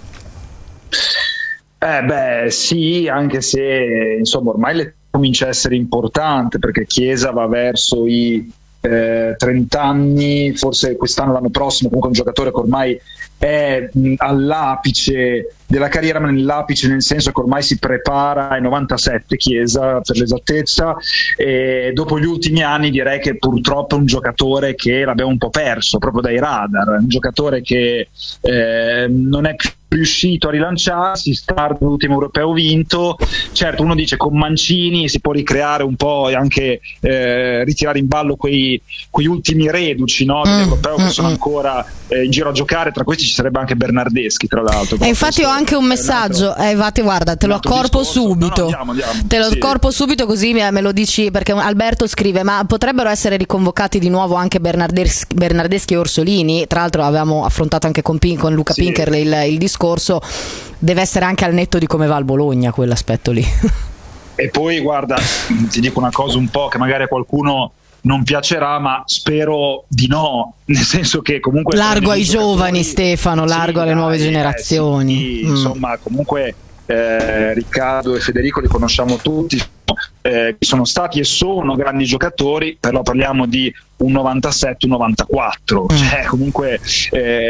Eh beh, sì, anche se insomma ormai le comincia a essere importante, perché Chiesa va verso i eh, trenta anni, forse quest'anno, l'anno prossimo, comunque un giocatore che ormai è mh, all'apice della carriera, ma nell'apice nel senso che ormai si prepara ai novantasette, Chiesa per l'esattezza, e dopo gli ultimi anni direi che purtroppo è un giocatore che l'abbiamo un po' perso proprio dai radar, un giocatore che eh, non è più riuscito a rilanciarsi, star dell'ultimo europeo vinto. Certo, uno dice con Mancini si può ricreare un po' e anche eh, ritirare in ballo quei, quei ultimi reduci, no, dell'europeo che sono ancora eh, in giro a giocare, tra questi ci sarebbe anche Bernardeschi tra l'altro. E infatti ho anche un messaggio, eh, infatti guarda, te lo accorpo subito, no, no, andiamo, andiamo. te lo sì. accorpo subito così me, me lo dici, perché Alberto scrive: ma potrebbero essere riconvocati di nuovo anche Bernardeschi, Bernardeschi e Orsolini? Tra l'altro avevamo affrontato anche con, Pin, con Luca sì. Pinker il, il discorso. Deve essere anche al netto di come va il Bologna quell'aspetto lì. E poi guarda, ti dico una cosa un po' che magari a qualcuno non piacerà, ma spero di no, nel senso che comunque largo ai giovani, Stefano, largo sì, alle nuove dai, generazioni. Eh, sì, mm. Insomma, comunque eh, Riccardo e Federico li conosciamo tutti, eh, sono stati e sono grandi giocatori, però parliamo di un novantasette, un novantaquattro, mm. cioè comunque eh,